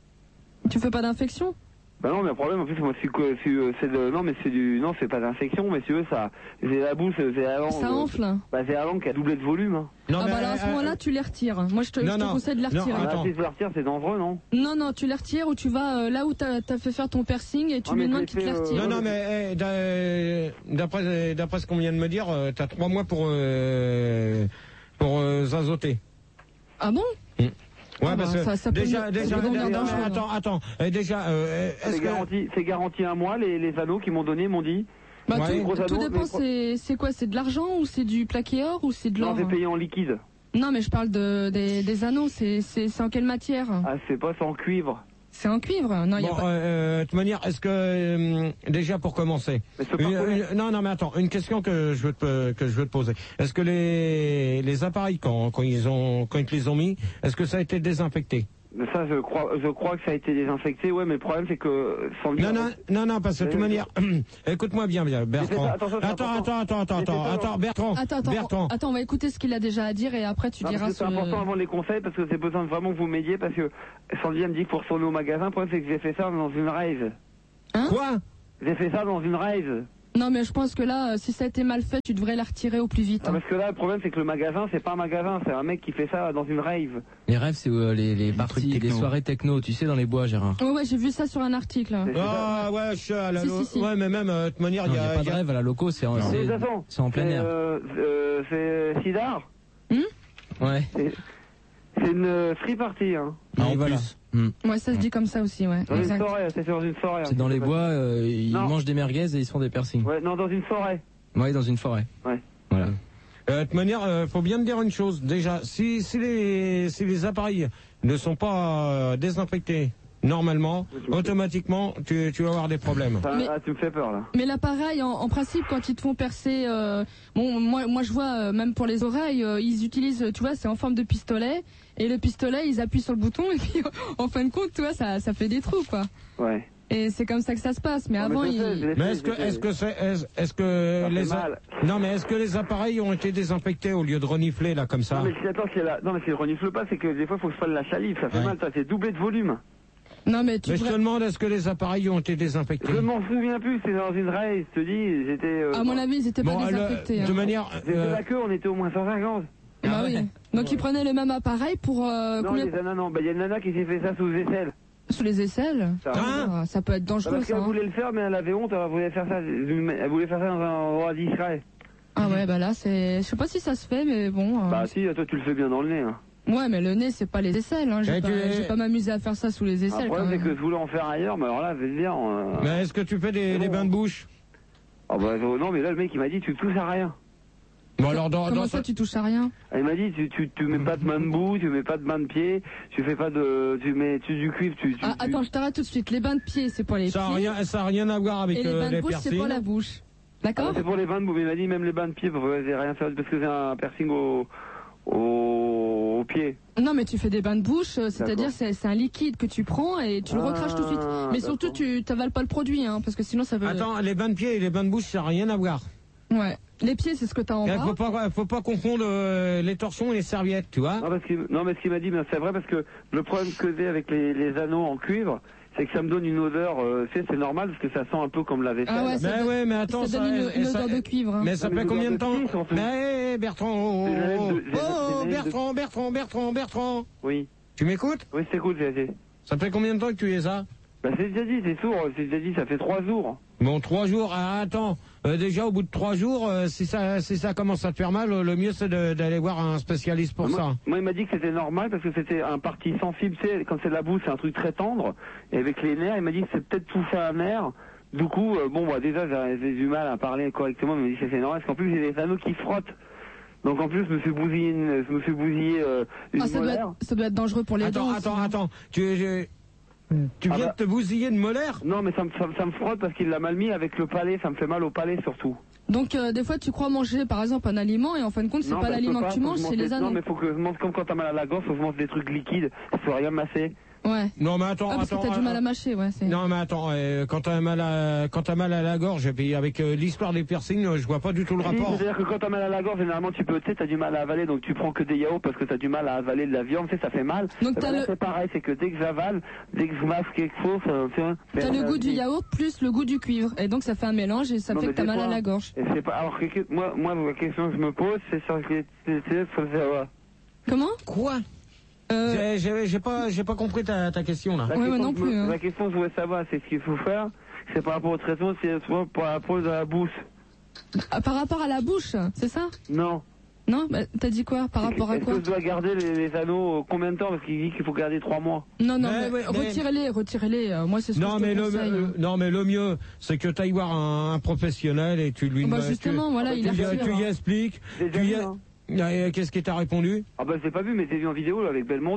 F: Tu fais pas d'infection.
I: Bah non, mais le problème, en plus, moi, c'est que, c'est, euh, c'est de, non, mais c'est du, non, c'est pas d'infection, mais si tu veux, ça, j'ai la bouche, j'ai la langue.
F: Ça
I: euh,
F: enfle. Hein.
I: Bah, j'ai la langue qui a doublé de volume, hein.
A: Non,
F: Ah
A: mais,
F: bah alors à ce
A: euh,
F: moment-là, tu les retires. Moi, je te,
A: Non,
F: je te
A: non.
F: conseille de les
A: Non,
F: retirer.
A: attends.
I: Là, si je le retire, c'est dangereux, non?
F: Non, non, tu les retires ou tu vas euh, là où t'as as fait faire ton piercing et tu
I: Ah,
F: lui
I: mais
F: demandes
I: je
F: qu'il te
I: l'ai
F: les
I: fait,
F: retire.
A: Non, non, mais eh, d'a- d'après d'après ce qu'on vient de me dire, euh, t'as trois mois pour euh, pour euh, zazoter.
F: Ah bon?
A: Ouais,
F: Ah bah,
A: parce que
F: ça- ça peut
A: déjà,
F: me-
A: déjà,
F: ça peut devenir
A: déjà-
F: dangereux.
A: attends, attends, eh, déjà, euh, est-ce
I: C'est
A: que
I: garanti, c'est garanti un mois, les, les anneaux qu'ils m'ont donné, m'ont dit.
F: Bah,
A: Ouais.
F: tout,
I: Gros
F: tout
I: anneaux,
F: dépend,
I: mais-
F: c'est c'est quoi? C'est de l'argent ou c'est du plaqué or ou c'est de
I: Non,
F: l'or?
I: j'ai payé en liquide.
F: Non, mais je parle de, des, des anneaux. C'est c'est- c'est en quelle matière?
I: Ah, c'est pas sans cuivre.
F: C'est en cuivre? Non, il y a
A: bon,
F: pas.
A: euh, de toute manière, est-ce que euh, déjà pour commencer,
I: Mais c'est pas
A: une-
I: connaître.
A: une- non, non, mais attends, une question que je veux te que je veux te poser. Est-ce que les les appareils quand quand ils ont quand ils te les ont mis, est-ce que ça a été désinfecté?
E: Ça, je crois, je crois que ça a été désinfecté, ouais, mais le problème, c'est que, sans le
A: Non,
E: dire-
A: non, non, non, parce que de toute manière, écoute-moi bien, bien, Bertrand.
E: Attention, c'est
A: Attends,
E: important.
A: attends, attends, attends, attends, attends, Bertrand.
F: Attends, attends,
A: Bertrand.
F: attends, on va écouter ce qu'il a déjà à dire et après tu
E: Non,
F: diras
E: parce que c'est
F: ce...
E: important avant les conseils, parce que c'est besoin de vraiment que vous m'aidiez, parce que Sandy, elle me dit qu'il faut retourner au magasin, le problème, c'est que j'ai fait ça dans une rave.
F: Hein?
A: Quoi?
E: J'ai fait ça dans une rave.
F: Non, mais je pense que là, euh, si ça a été mal fait, tu devrais la retirer au plus vite.
E: Ah,
F: hein.
E: parce que là, le problème, c'est que le magasin, c'est pas un magasin, c'est un mec qui fait ça dans une rave.
C: Les rêves, c'est euh, les, les parties,
B: trucs
C: les
B: techno.
C: soirées techno, tu sais, dans les bois, Gérard.
F: Ouais, ouais, j'ai vu ça sur un article.
E: C'est- c'est
A: Ah, ouais, je suis à la
F: Si,
A: lo-
F: si, si.
A: Ouais, mais même, euh, de toute manière,
C: Non,
A: il
C: il
A: y
C: n'y a
A: a.
C: pas
A: il
C: de
A: y a-
C: rêve à la loco, c'est en,
E: ça.
C: c'est-
E: De toute façon,
C: c'est en plein
E: c'est,
C: air.
E: euh, euh, c'est Sidar.
C: Ouais.
E: C'est c'est une euh, free party, hein.
C: Ah,
A: en
C: voilà.
A: plus.
C: Hmm.
F: Ouais, ça se dit comme ça aussi, ouais.
E: Dans une
F: Exact.
E: forêt, c'est sur une forêt.
C: C'est dans les bois, euh, ils
E: Non.
C: mangent des merguez et ils se font des piercings.
E: Ouais, non, dans une forêt.
C: Ouais, dans une forêt.
E: Ouais.
C: Voilà.
A: Euh, de toute manière, euh, faut bien me dire une chose. Déjà, si, si les, si les appareils ne sont pas euh, désinfectés normalement, automatiquement, tu, tu vas avoir des problèmes.
E: Enfin,
F: Mais-
E: ah, tu me fais peur, là.
F: Mais l'appareil, en, en principe, quand ils te font percer, euh, bon, moi, moi je vois, euh, même pour les oreilles, euh, ils utilisent, tu vois, c'est en forme de pistolet, et le pistolet, ils appuient sur le bouton, et puis, en fin de compte, tu vois, ça, ça fait des trous, quoi.
E: Ouais.
F: Et c'est comme ça que ça se passe. Mais
E: Non,
F: avant,
E: je sais,
F: ils...
E: je l'ai
A: Mais
E: fait,
A: est-ce que,
E: je l'ai
A: est-ce
E: fait.
A: que c'est, est-ce, est-ce que
E: Ça fait
A: les, a-
E: mal.
A: non mais est-ce que les appareils ont été désinfectés au lieu de renifler là comme ça?
E: Non, mais si, attends, si elle a- non, mais si elle renifle pas, c'est que des fois, il faut que je fasse la salive, ça fait
A: Ouais.
E: mal, ça, c'est doublé de volume.
F: Non, mais tu
A: Mais je te
F: devrais-
A: demande, est-ce que les appareils ont été désinfectés?
E: Je m'en souviens plus, c'est dans une race, je te dis, j'étais... euh,
F: à mon avis, ils étaient
A: Bon,
F: pas
A: alors,
F: désinfectés.
A: de
F: hein.
A: manière,
E: J'ai fait
A: euh,
E: la queue, on était au moins cent cinquante.
F: Bah
C: Ah
F: oui.
C: ouais.
F: Donc ils prenaient le même appareil pour euh,
E: Non,
F: combien
E: les nanas, non, bah, il y a une nana qui s'est fait ça sous aisselle.
F: sous les aisselles.
E: Ça.
A: Hein
F: Ah, ça peut être dangereux,
E: Parce
F: ça.
E: qu'elle
F: hein.
E: voulait le faire, mais elle avait honte, elle voulait faire ça, elle voulait faire ça dans un endroit discret.
F: Ah ouais, bah là, c'est, je sais pas si ça se fait, mais bon. euh,
E: Bah si, toi tu le fais bien dans le nez. Hein.
F: Ouais, mais le nez, c'est pas les aisselles. Hein. Je vais
A: Et
F: pas,
A: tu-
F: je vais pas m'amuser à faire ça sous les
E: Le
F: aisselles. Quand
E: problème c'est
F: même.
E: que je voulais en faire ailleurs, mais alors là, je vais te dire... Euh...
A: mais est-ce que tu fais des,
E: C'est
A: des
E: bon.
A: bains de bouche?
E: Ah bah euh, non, mais là le mec il m'a dit tu touches à rien.
A: Bon alors dans,
F: Comment
A: dans
F: ça,
A: ta-
F: tu touches à rien?
E: Elle m'a dit tu, tu, tu mets pas de main de boue, tu mets pas de main de pied, tu fais pas de... Tu mets tu, du cuivre, tu... tu
F: Ah,
E: tu-
F: attends, je t'arrête tout de suite. Les bains de pied, c'est pour les
A: ça a
F: pieds.
A: rien, ça a rien à voir avec
F: Et les
A: euh,
F: bains de
A: les
F: bouche, c'est
A: piercings.
F: pour la bouche.
E: Ah,
F: D'accord?
E: c'est pour les bains de boue, mais il m'a dit même les bains de pied, parce que j'ai rien fait parce que j'ai un piercing au, au, au pied.
F: Non, mais tu fais des bains de bouche, euh, c'est-à-dire
E: D'accord.
F: c'est c'est un liquide que tu prends et tu le
E: Ah,
F: recraches tout de suite. Mais surtout,
E: d'accord.
F: tu t'avales pas le produit, hein, parce que sinon ça veut.
A: Attends, les bains de pied et les bains de bouche, ça n'a rien à voir.
F: Ouais. Les pieds, c'est ce que t'as en
A: Il
F: bas.
A: faut pas, faut pas confondre euh, les torchons et les serviettes, tu vois.
E: Non, parce qu'il, non mais ce qu'il m'a dit, mais c'est vrai parce que le problème que j'ai avec les, les anneaux en cuivre, c'est que ça me donne une odeur, euh, tu sais, c'est normal parce que ça sent un peu comme la vaisselle.
F: Ah ouais, ça
A: Mais
F: donne-
A: ouais, mais attends,
F: ça donne une,
A: et
F: une
A: ça-
F: odeur de cuivre. hein.
A: Mais ça
E: Non, mais
A: fait
E: les
A: combien de
E: odeurs
A: temps
E: de pied, surtout.
A: Mais hey, Bertrand, oh,
E: C'est la
A: oh,
E: laine de- c'est la-
A: oh,
E: c'est la laine de-
A: Bertrand, Bertrand, Bertrand, Bertrand.
E: Oui,
A: Tu m'écoutes?
E: oui c'est cool, c'est assez.
A: Ça fait combien de temps que tu es ça?
E: Bah c'est déjà dit, c'est sourd, c'est déjà dit, ça fait trois jours.
A: Bon, trois jours. Ah, attends, euh, déjà au bout de trois jours, euh, si ça, si ça commence à te faire mal, le mieux c'est de- d'aller voir un spécialiste pour
E: moi,
A: ça.
E: moi, il m'a dit que c'était normal parce que c'était un parti sensible, tu sais, quand c'est de la boue, c'est un truc très tendre. Et avec les nerfs, il m'a dit que c'est peut-être touché à un nerf. Du coup, euh, bon, bah déjà, j'ai j'ai du mal à parler correctement, mais il m'a dit que c'est normal parce qu'en plus, j'ai des anneaux qui frottent. Donc en plus, je me suis bousillé, une, je me suis bousillé euh, une
F: Ah, ça, doit
E: molaire.
F: être, ça doit être dangereux pour les
A: Attends,
F: dents.
A: attends,
F: aussi.
A: attends. Tu, tu, tu
E: Ah
A: viens
E: bah.
A: de te bousiller de molaire?
E: Non, mais ça me, ça, me- ça me frotte parce qu'il l'a mal mis avec le palais, ça me fait mal au palais surtout.
F: Donc euh, des fois, tu crois manger par exemple un aliment et en fin de compte, c'est
E: Non,
F: pas
E: bah, je peux
F: l'aliment que tu
E: faut
F: manges,
E: je
F: c'est
E: mange
F: les
E: des-
F: anneaux.
E: Non, mais faut que je mange comme quand t'as mal à la gorge, faut que je mange des trucs liquides, faut rien masser.
F: Ouais.
A: Non, mais attends,
F: Ah, parce
A: attends.
F: que t'as du
A: euh,
F: mal à mâcher, ouais. c'est-
A: Non, mais attends, euh, quand t'as mal à, quand t'as mal à la gorge, et puis avec euh, l'histoire des piercings, euh, je vois pas du tout le
E: Si,
A: rapport.
E: c'est-à-dire que quand t'as mal à la gorge, généralement tu peux, tu sais, t'as du mal à avaler, donc tu prends que des yaourts parce que t'as du mal à avaler de la viande, tu sais, ça fait mal.
F: Donc
E: Eh
F: t'as
E: ben là,
F: le-
E: c'est pareil, c'est que dès que j'avale, dès que je mâche quelque chose, euh, tu vois.
F: T'as
E: mais,
F: le
E: euh,
F: goût du
E: c'est-
F: yaourt plus le goût du cuivre. Et donc ça fait un mélange et ça
E: Non,
F: fait
E: mais
F: que t'as
E: des
F: mal à
E: fois-
F: la gorge.
E: Et c'est pas, alors, que- moi, moi, la question que je me pose, c'est sur les, c'est, c'est, faut le savoir.
F: Comment?
A: Quoi?
F: Euh,
A: J'ai- J'ai j'ai pas, j'ai pas compris ta, ta question là.
E: La
F: Ouais,
E: question
F: moi non
E: que je me-
F: plus, hein.
E: La question que je voulais savoir, c'est ce qu'il faut faire, c'est par rapport au traitement, c'est soit par rapport à la bouche.
F: ah, par rapport à la bouche, c'est ça?
E: Non.
F: Non? Bah, t'as dit quoi? Par rapport à
E: Est-ce
F: quoi?
E: que je dois garder les, les anneaux euh, combien de temps? Parce qu'il dit qu'il faut garder trois mois.
F: Non, non,
A: Mais
F: mais
A: oui, mais-
F: retirez-les, retirez-les. euh, Moi, c'est ce que
A: Non
F: je te
A: mais, le,
F: conseille.
A: euh,
F: hein.
A: non mais le mieux, c'est que tu ailles voir un, un professionnel et tu lui
F: Bah,
A: tu-
F: justement, voilà,
A: tu,
F: il a
A: tu,
F: reçu,
A: tu y
F: hein.
A: expliques.
E: J'ai
A: Tu
E: déjà
A: y
E: vu,
A: a-
E: hein.
A: Euh, Qu'est-ce qu'il t'a répondu?
E: Ah bah j'ai pas vu, mais j'ai vu en vidéo là, avec Belmondo.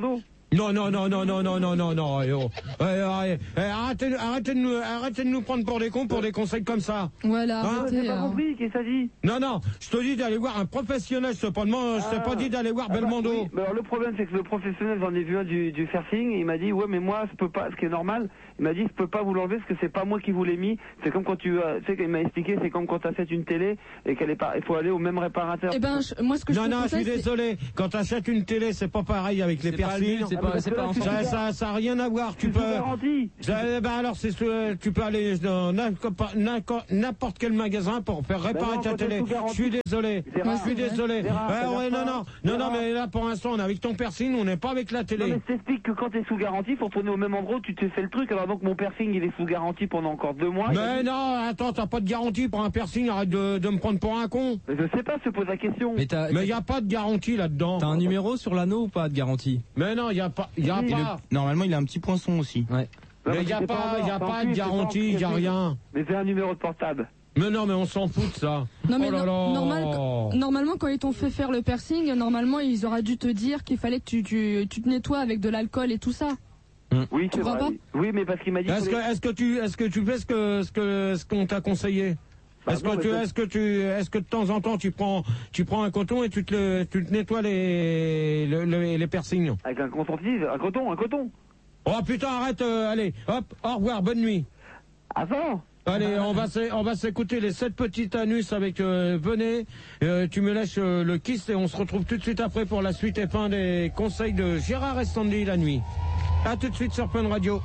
A: Non, non, non, non, non, non, non, non, non, eh, oh. Eh, arrêtez, eh, arrêtez, arrêtez, de nous, arrêtez de nous prendre pour des cons pour des conseils comme ça.
F: Voilà,
A: Hein
F: arrêtez,
E: J'ai pas
F: hein.
E: compris, qu'est-ce que ça dit?
A: Non, non, je te dis d'aller voir un professionnel, je t'ai pas, demandé- je t'ai pas dit d'aller voir
E: Ah bah,
A: Belmondo.
E: oui, mais alors le problème c'est que le professionnel, j'en ai vu un du, du Fairthing, il m'a dit ouais mais moi je peux pas, ce qui est normal, il m'a dit je peux pas vous l'enlever parce que c'est pas moi qui vous l'ai mis, c'est comme quand tu euh, tu sais qu'il m'a expliqué, c'est comme quand tu achètes une télé et qu'elle est pas, il faut aller au même réparateur.
F: Eh ben, je- moi, ce que je
A: Non,
F: te
A: non, je suis
F: conseille, c'est-
A: désolé. Quand t'achètes une télé, c'est pas pareil avec les
C: C'est pas le but,
A: piercings.
C: c'est pas, c'est pas
E: Ah, mais
A: Ça,
C: ensemble.
A: ça, ça a rien à voir. Tu
E: Tu
A: peux.
E: peux garantie.
A: Ça, ben alors, c'est ce- tu peux aller dans n'importe n'importe quel magasin pour faire réparer
E: non,
A: ta
E: quand t'es
A: télé.
E: sous
A: Je
E: garantie.
A: suis désolé.
E: C'est rare.
A: Je suis désolé.
E: C'est rare,
A: Ouais,
E: ça
A: ouais,
E: vient
A: non,
E: pas.
A: non,
E: C'est
A: non, non,
E: rare.
A: mais là, pour l'instant, on est avec ton piercing, on n'est pas avec la
E: Non
A: télé.
E: mais je t'explique que quand t'es sous garantie, faut tourner au même endroit où tu te fais le truc. Alors donc mon piercing il est sous garantie pendant encore deux mois.
A: Mais non, attends, t'as pas de garantie pour un piercing, arrête de, de me prendre pour un con.
E: Mais je sais pas, se pose la question.
C: Mais t'as,
A: Mais y a pas de garantie là-dedans.
C: t'as un numéro sur l'anneau ou pas de garantie?
A: Mais non, y a pas, y a
E: Oui,
C: Et le-
A: pas.
C: normalement, il a un petit poinçon aussi. Ouais.
E: Non,
A: Mais y a
E: c'est
A: pas,
E: un
A: y a
E: ordre,
A: pas
E: c'est
A: de
E: en plus,
A: garantie,
E: c'est
A: y a
E: pas-
A: rien.
E: Mais c'est un numéro de portable.
A: Mais non, mais on s'en fout de ça.
F: Non mais
A: oh là
F: no-
A: là.
F: normal- normalement quand ils t'ont fait faire le piercing, normalement ils auraient dû te dire qu'il fallait que tu, tu, tu te nettoies avec de l'alcool et tout ça.
E: Oui, c'est
F: crois
E: vrai.
F: pas
E: oui. Oui, mais parce qu'il m'a dit.
A: Est-ce
E: faut
A: que,
E: les-
A: est-ce que tu, est-ce que tu fais ce que, ce que, ce qu'on t'a conseillé?
E: Bah
A: Est-ce
E: non,
A: que
E: mais
A: tu,
E: c'est-
A: est-ce que tu, est-ce que de temps en temps tu prends, tu prends un coton et tu te, le, tu te nettoies les, le- le- les piercings?
E: Avec un coton-tige, un coton, un coton.
A: Oh putain, arrête, euh, allez, hop, au revoir, bonne nuit.
E: Avant.
A: Allez, on va s'é- on va s'écouter les sept petits anus avec euh, venez, euh, tu me lâches euh, le kiss et on se retrouve tout de suite après pour la suite et fin des conseils de Gérard et Sandy la nuit. À tout de suite sur Fun Radio.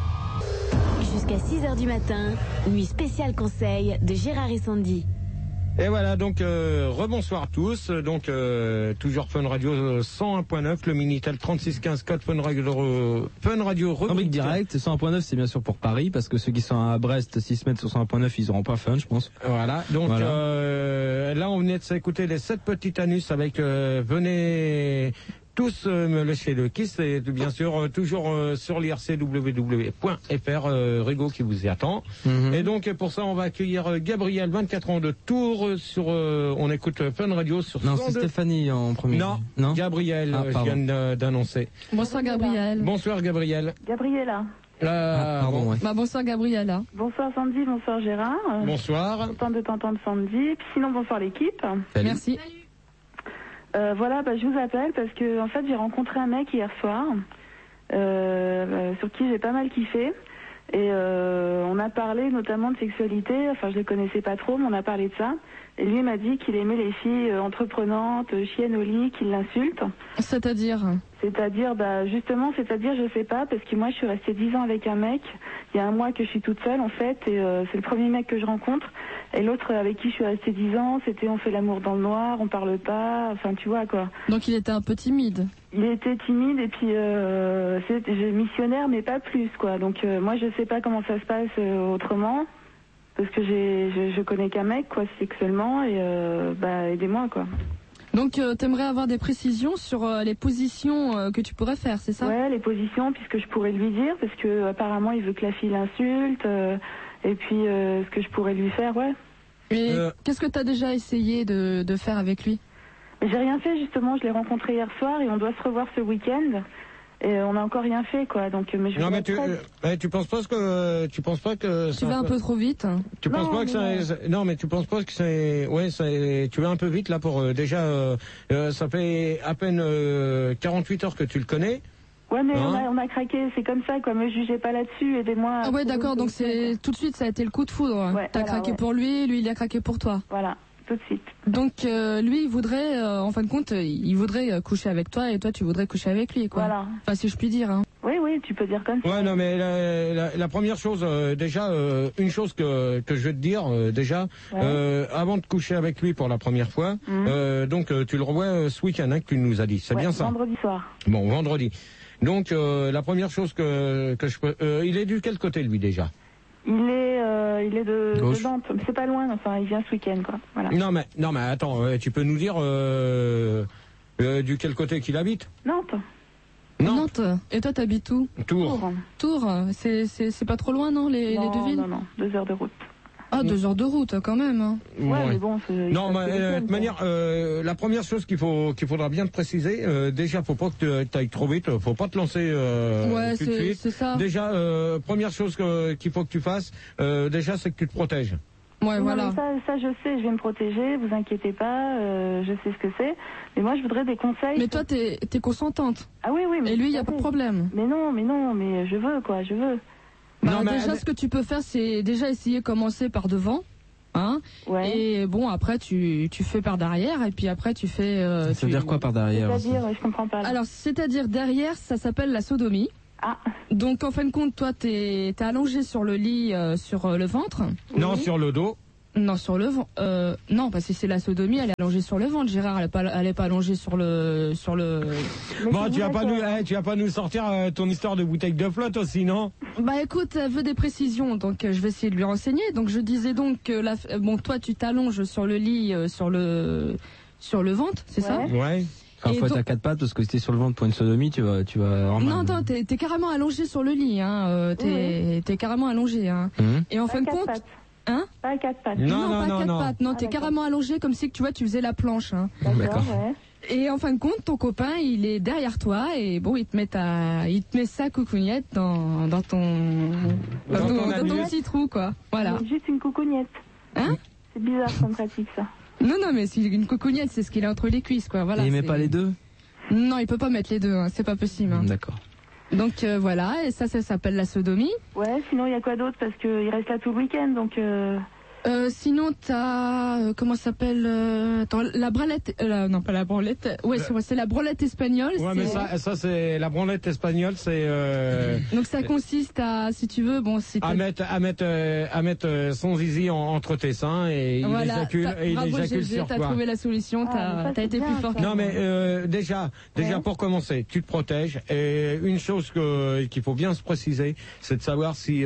G: Jusqu'à six heures du matin, nuit spéciale conseil de Gérard et Sandy.
A: Et voilà, donc euh, rebonsoir à tous. Donc euh, toujours Fun Radio euh, cent un point neuf, le Minitel trente-six quinze code Fun Radio, euh, Fun Radio
C: Rubrique
A: rubrique
C: direct, cent un point neuf c'est bien sûr pour Paris, parce que ceux qui sont à Brest, s'ils se mettent sur cent un point neuf, ils auront pas fun, je pense.
A: Voilà, donc
C: Voilà.
A: euh, là on venait de s'écouter les sept petits anus avec euh, venez tous euh, me lâcher le kiss et bien sûr euh, toujours euh, sur l'I R C W W point F R euh, Rigo qui vous y attend.
C: Mhm.
A: Et donc pour ça on va accueillir euh, Gabriel, vingt-quatre ans de Tours euh, sur euh, on écoute euh, Fun Radio sur
C: Non, c'est
A: cent deux.
C: Stéphanie en premier.
A: Non,
C: Non
A: Gabriel,
C: Ah,
A: euh, je
C: pardon.
A: viens de- d'annoncer.
F: Bonsoir Gabriel.
A: Bonsoir Gabriel.
J: Gabriella.
A: Euh,
C: Ah, pardon,
A: bon,
C: ouais.
F: Bah bonsoir Gabriella.
J: Bonsoir Sandy, bonsoir Gérard. Euh,
A: Bonsoir.
J: Content de t'entendre Sandy. Puis sinon bonsoir l'équipe.
C: Salut.
F: Merci.
J: Euh, voilà, bah, je vous appelle parce que en fait j'ai rencontré un mec hier soir euh, euh, sur qui j'ai pas mal kiffé. Et euh, on a parlé notamment de sexualité, enfin je le connaissais pas trop, mais on a parlé de ça. Et lui m'a dit qu'il aimait les filles euh, entreprenantes, euh, chiennes au lit, qu'il l'insulte.
F: C'est-à-dire
J: C'est-à-dire, bah justement, c'est-à-dire, je sais pas, parce que moi je suis restée dix ans avec un mec. Il y a un mois que je suis toute seule en fait, et euh, c'est le premier mec que je rencontre. Et l'autre avec qui je suis restée dix ans, c'était on fait l'amour dans le noir, on parle pas, enfin tu vois quoi.
F: Donc il était un peu timide.
J: Il était timide et puis euh, c'est j'ai missionnaire mais pas plus quoi. Donc euh, moi je sais pas comment ça se passe euh, autrement. Parce que j'ai, je, je connais qu'un mec, quoi, sexuellement, et euh, bah, aidez-moi, quoi.
F: Donc euh, t'aimerais avoir des précisions sur euh, les positions euh, que tu pourrais faire, c'est ça?
J: Ouais, les positions, puisque je pourrais lui dire, parce que apparemment il veut que la fille l'insulte, euh, et puis euh, ce que je pourrais lui faire, ouais.
F: Et
A: Euh.
F: qu'est-ce que t'as déjà essayé de, de faire avec lui?
J: Mais j'ai rien fait, justement, je l'ai rencontré hier soir, et on doit se revoir ce week-end. Et on n'a encore rien fait, quoi. Donc, mais je
A: Non
J: voudrais
A: mais tu,
J: être prête.
A: euh, ouais, tu penses pas que tu penses pas que
F: Tu vas un peu trop vite.
A: tu
J: Non,
A: penses pas que ça
J: mais
A: c'est- non mais tu penses pas que c'est ouais c'est tu vas un peu vite là pour euh, déjà euh, euh, ça fait à peine euh, quarante-huit heures que tu le connais.
J: Ouais, mais
A: Hein
J: on, a, on a craqué, c'est comme ça, quoi. Me jugez pas là-dessus, aidez-moi.
F: Ah ouais d'accord, donc c'est tout de suite ça a été le coup de foudre.
J: Ouais,
F: T'as
J: voilà,
F: craqué
J: ouais.
F: pour lui, lui il a craqué pour toi.
J: Voilà, tout de suite.
F: Donc euh, lui il voudrait, euh, en fin de compte, il voudrait euh, coucher avec toi et toi tu voudrais coucher avec lui, quoi.
J: Voilà.
F: Enfin si je puis dire. Hein.
J: Oui, oui, tu peux dire comme ça.
A: Ouais non mais la, la, la première chose euh, déjà euh, une chose que que je vais te dire euh, déjà
J: Ouais.
A: euh, avant de coucher avec lui pour la première fois
J: Mhm.
A: euh, donc euh, tu le revois euh, ce week-end hein, que tu nous as dit c'est
J: Ouais,
A: bien ça.
J: Vendredi soir.
A: Bon vendredi. Donc euh, la première chose que que je peux euh, il est du quel côté lui déjà?
J: Il est, euh, il est de,
C: Gauche.
J: de Nantes, mais c'est pas loin. Enfin, il vient ce week-end, quoi. Voilà.
A: Non mais non mais attends, euh, tu peux nous dire euh, euh, du quel côté qu'il habite?
J: Nantes.
A: Non,
F: Nantes. Et toi t'habites où?
A: Tours.
J: Tours.
F: Tours. C'est c'est c'est pas trop loin non les, les
J: non,
F: deux villes?
J: non, non, deux heures de route.
F: Ah, deux heures de route, hein, quand même. Hein.
J: Ouais,
A: Ouais.
J: mais bon, c'est...
A: Non, mais
J: c'est
A: euh, de
J: le
A: toute
J: week-end,
A: manière, euh, la première chose qu'il faut qu'il faudra bien te préciser, euh, déjà, faut pas que tu ailles trop vite, faut pas te lancer euh,
F: Ouais,
A: tout de
F: c'est
A: suite.
F: c'est ça.
A: Déjà, euh, première chose que- qu'il faut que tu fasses, euh, déjà, c'est que tu te protèges.
F: Ouais,
J: Non,
F: voilà.
J: mais ça, ça, je sais, je vais me protéger, vous inquiétez pas, euh, je sais ce que c'est. Mais moi, je voudrais des conseils.
F: Mais toi, t'es t'es consentante.
J: Ah oui, oui. Mais
F: Et lui, il n'y a
J: tout
F: pas
J: à
F: de
J: fait.
F: problème.
J: Mais non, mais non, mais je veux, quoi, je veux.
F: Bah,
A: Non, mais
F: déjà,
A: elle-
F: ce que tu peux faire, c'est déjà essayer de commencer par devant. Hein
J: Ouais.
F: Et bon, après, tu, tu fais par derrière, et puis après, tu fais... euh,
C: Ça veut
F: tu-
C: dire quoi par derrière aussi
J: C'est-à-dire, je comprends pas. là.
F: Alors, c'est-à-dire derrière, ça s'appelle la sodomie.
J: Ah,
F: Donc, en fin de compte, toi, t'es t'es allongé sur le lit, euh, sur euh, le ventre.
A: Non, sur le dos.
F: Non, sur le ventre. Euh, non, parce que c'est la sodomie, elle est allongée sur le ventre. Gérard, elle est pas, elle est pas allongée sur le, sur le.
J: mais
A: Bon,
J: c'est
A: tu vas
J: vous,
A: pas nous,
J: d'accord.
A: eh, tu vas pas nous sortir euh, ton histoire de bouteille de flotte aussi, non?
F: Bah écoute, elle veut des précisions, donc euh, je vais essayer de lui renseigner. Donc je disais donc que la, euh, bon, toi, tu t'allonges sur le lit, euh, sur le, sur le ventre, c'est ça?
J: Ouais.
A: Ouais.
C: Enfin,
F: Et
C: faut être
F: donc-
C: à quatre pattes parce que si t'es sur le ventre pour une sodomie, tu vas, tu vas. avoir
F: Non,
C: mal.
F: non, t'es t'es carrément allongé sur le lit, hein. euh, t'es t'es carrément allongé, hein.
C: Hum.
F: Et en
J: Pas
F: fin
J: à
F: de
J: quatre
F: compte,
J: pattes.
F: hein?
J: Pas à quatre pattes.
A: Non, non,
F: pas
A: non,
F: quatre
A: non.
F: pattes, non,
J: Ah,
F: t'es
J: d'accord.
F: carrément allongé comme si que tu vois, tu faisais la planche, hein.
J: D'accord,
C: D'accord.
J: ouais.
F: Et en fin de compte, ton copain, il est derrière toi et bon, il te met ta, il te met sa coucougnette dans, dans ton, dans,
A: Dans
F: ton,
A: ton
F: dans ton
A: anus.
F: petit trou, quoi. Voilà.
J: Mais juste une coucougnette.
F: Hein?
J: C'est bizarre comme pratique, ça.
F: Non, non, mais c'est une coucougnette, c'est ce qu'il a entre les cuisses, quoi. Voilà.
C: Et il met
F: c'est-
C: pas les deux.
F: Non, il peut pas mettre les deux, hein, c'est pas possible. hein.
C: D'accord.
F: Donc euh, voilà, et ça, ça s'appelle la sodomie.
J: Ouais, sinon, il y a quoi d'autre? Parce qu'il reste là tout le week-end, donc... Euh...
F: Euh, sinon, t'as euh, comment ça s'appelle euh, attends, la branlette, euh, la- non pas la branlette, ouais, c'est, c'est la branlette espagnole.
A: Ouais,
F: c'est-
A: mais ça, ça c'est la branlette espagnole, c'est euh,
F: Donc ça consiste à, si tu veux, bon, si
A: à
F: t'as-
A: mettre, à mettre, euh, à mettre euh, son zizi en- entre tes seins et il
F: voilà,
A: éjacule,
F: t'as-
A: et il
F: bravo
A: éjacule
F: G G,
A: sur
F: t'as
A: toi.
F: trouvé la solution,
J: Ah,
F: t'as,
J: mais ça,
F: t'as
J: c'est
F: été
J: bien,
F: plus fort.
J: ça.
F: que
A: Non
F: moi.
A: mais euh, déjà, déjà
J: Ouais.
A: pour commencer, tu te protèges et une chose que qu'il faut bien se préciser, c'est de savoir si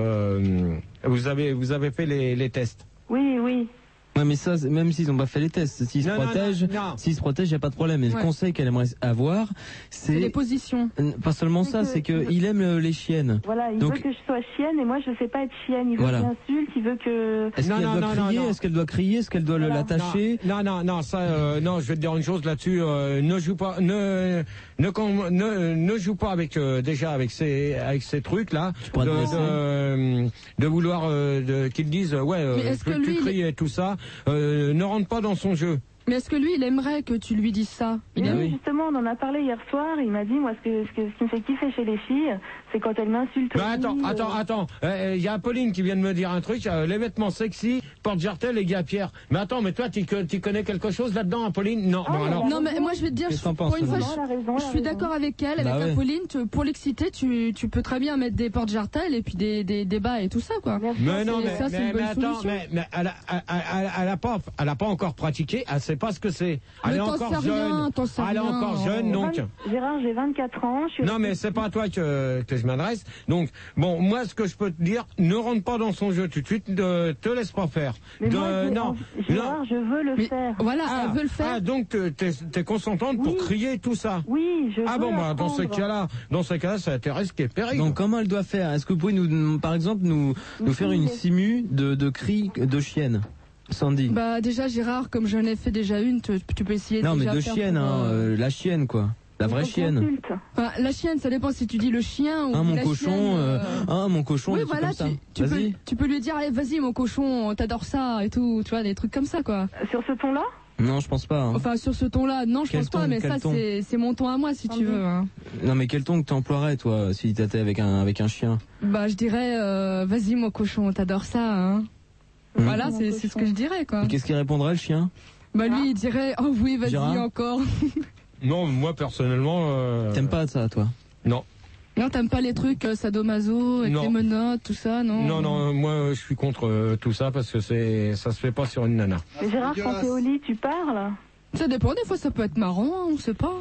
A: euh, vous avez vous avez fait les, les tests.
J: Oui, oui.
C: Ouais, mais ça, c'est- même s'ils ont pas fait les tests, s'ils se
A: Non, non,
C: protègent,
A: non, non.
C: s'ils se protègent, y a pas de problème. Et
F: Ouais.
C: le conseil qu'elle aimerait avoir,
F: C'est les
C: c'est
F: positions.
C: euh, pas seulement
J: C'est
C: ça,
J: que-
C: c'est que il aime euh, les chiennes.
J: Voilà, il
C: Donc-
J: veut que je sois chienne, et moi, je sais pas être chienne. Il veut
C: Voilà.
J: que j'insulte, il veut que...
C: Est-ce
A: Non,
C: qu'elle
A: non,
C: doit
A: non, non,
C: crier
A: non.
C: Est-ce qu'elle doit crier Est-ce qu'elle doit le
J: Voilà.
C: l'attacher
A: Non, non, non, ça, euh, non, je vais te dire une chose là-dessus. Euh, ne joue pas, ne, ne, com- ne, ne joue pas avec euh, déjà avec ces, avec ces trucs là,
C: pourras
A: de,
C: te blesser.
A: de, de vouloir euh, de, qu'ils disent ouais, euh,
F: Mais est-ce
A: tu,
F: que
A: tu
F: lui,
A: cries et tout ça. Euh, ne rentre pas dans son jeu.
F: Mais est-ce que lui, il aimerait que tu lui dises ça? Il
J: Mais
F: aime-
J: oui, justement, on en a parlé hier soir. Il m'a dit, moi, ce, que, ce, que, ce qui me fait kiffer chez les filles, c'est quand elles m'insultent.
A: Bah, attends,
J: aussi, euh,
A: attends, attends. Il y a Apolline qui vient de me dire un truc. euh, les vêtements sexy, porte-jartel et gars Pierre. Mais attends, mais toi, tu tu connais quelque chose là-dedans, Apolline? Non.
J: Ah,
A: bon
J: mais
A: alors.
J: elle a
F: Non, mais
J: raison.
F: moi, je vais te dire,
C: Qu'est-ce
F: je-
C: que t'en penses,
F: pour une fois,
J: Non,
F: je,
J: elle a raison, elle
F: je
J: a
F: suis
J: raison.
F: d'accord avec elle,
C: Bah
F: avec
C: ouais.
F: Apolline. tu- pour l'exciter, tu, tu peux très bien mettre des porte-jartels et puis des, des, des bas et tout ça, quoi.
J: Bien sûr.
A: Mais non,
F: c'est-
A: mais,
F: ça, c'est
A: mais,
F: une bonne
A: mais attends,
F: solution.
A: mais, mais elle, a, elle, elle- elle a pas, elle a pas encore pratiqué, elle sait pas ce que c'est. Elle
F: Mais
A: est
F: t'en
A: encore
F: sais
A: jeune.
F: rien, t'en sais
A: elle est
F: rien.
A: encore jeune,
J: J'ai
A: donc.
J: vingt- Gérard, j'ai vingt-quatre ans. Je suis
A: Non, mais c'est pas à toi que, que je m'adresse. Donc, bon, moi, ce que je peux te dire, ne rentre pas dans son jeu tout de suite, ne te laisse pas faire.
J: Mais
A: De-
J: moi, j'ai
A: non,
J: envie- Gérard, je veux le
F: Mais
J: faire.
F: voilà,
A: Ah,
F: elle veut le faire.
A: ah, donc t'es, t'es consentante pour
J: Oui.
A: crier tout ça.
J: Oui, je veux
A: Ah bon, bah, dans ce
J: apprendre.
A: cas-là, dans ce cas-là, ça intéresse qui est péril.
C: Donc comment elle doit faire Est-ce que vous pouvez nous, par exemple, nous, nous faire une simu de, de cris de chienne, Sandy?
F: Bah déjà Gérard, comme j'en ai fait déjà une, tu, tu peux essayer
C: Non, mais
F: déjà
C: de
F: faire
C: chienne,
F: pour,
C: hein,
F: euh,
C: euh, la chienne quoi, la
J: Il
C: vraie
J: faut qu'on
C: chienne.
J: consulte.
F: enfin, la chienne, ça dépend si tu dis le chien ou
C: Hein, mon
F: la
C: cochon,
F: chienne,
C: euh,
F: euh,
C: hein, mon cochon,
F: oui,
C: des trucs
F: voilà,
C: comme ça.
F: tu, tu peux,
C: Vas-y.
F: tu peux lui dire, allez, vas-y, mon cochon, t'adores ça et tout, tu vois, des trucs comme ça, quoi.
J: Sur ce ton-là?
C: Non, je pense pas. hein.
F: Enfin, sur ce ton-là, non, je
C: Quel
F: pense pas,
C: ton,
F: mais
C: quel
F: ça,
C: ton
F: c'est, c'est mon ton à moi, si tu veux. Hein.
C: Non, mais quel ton que t'emploierais toi si t'étais avec un avec un chien?
F: Bah, je dirais, euh, vas-y, mon cochon, t'adores ça, hein.
C: Mmh.
F: Voilà,
J: Mon
F: c'est, c'est ce
J: cochon.
F: que je dirais, quoi.
C: Et qu'est-ce qu'il répondrait le chien?
F: Bah, lui, il dirait, oh oui, vas-y,
C: Gérard
F: encore.
A: Non, moi, personnellement, euh,
C: T'aimes pas ça toi?
A: non.
F: Non, t'aimes pas les trucs euh, sadomaso, avec
A: Non.
F: les menottes, tout ça, non?
A: Non, non, moi, euh, je suis contre euh, tout ça parce que c'est, ça se fait pas sur une nana.
J: Mais Gérard, quand t'es au lit, tu parles?
F: Ça dépend, des fois, ça peut être marrant, hein, on sait pas. Hein.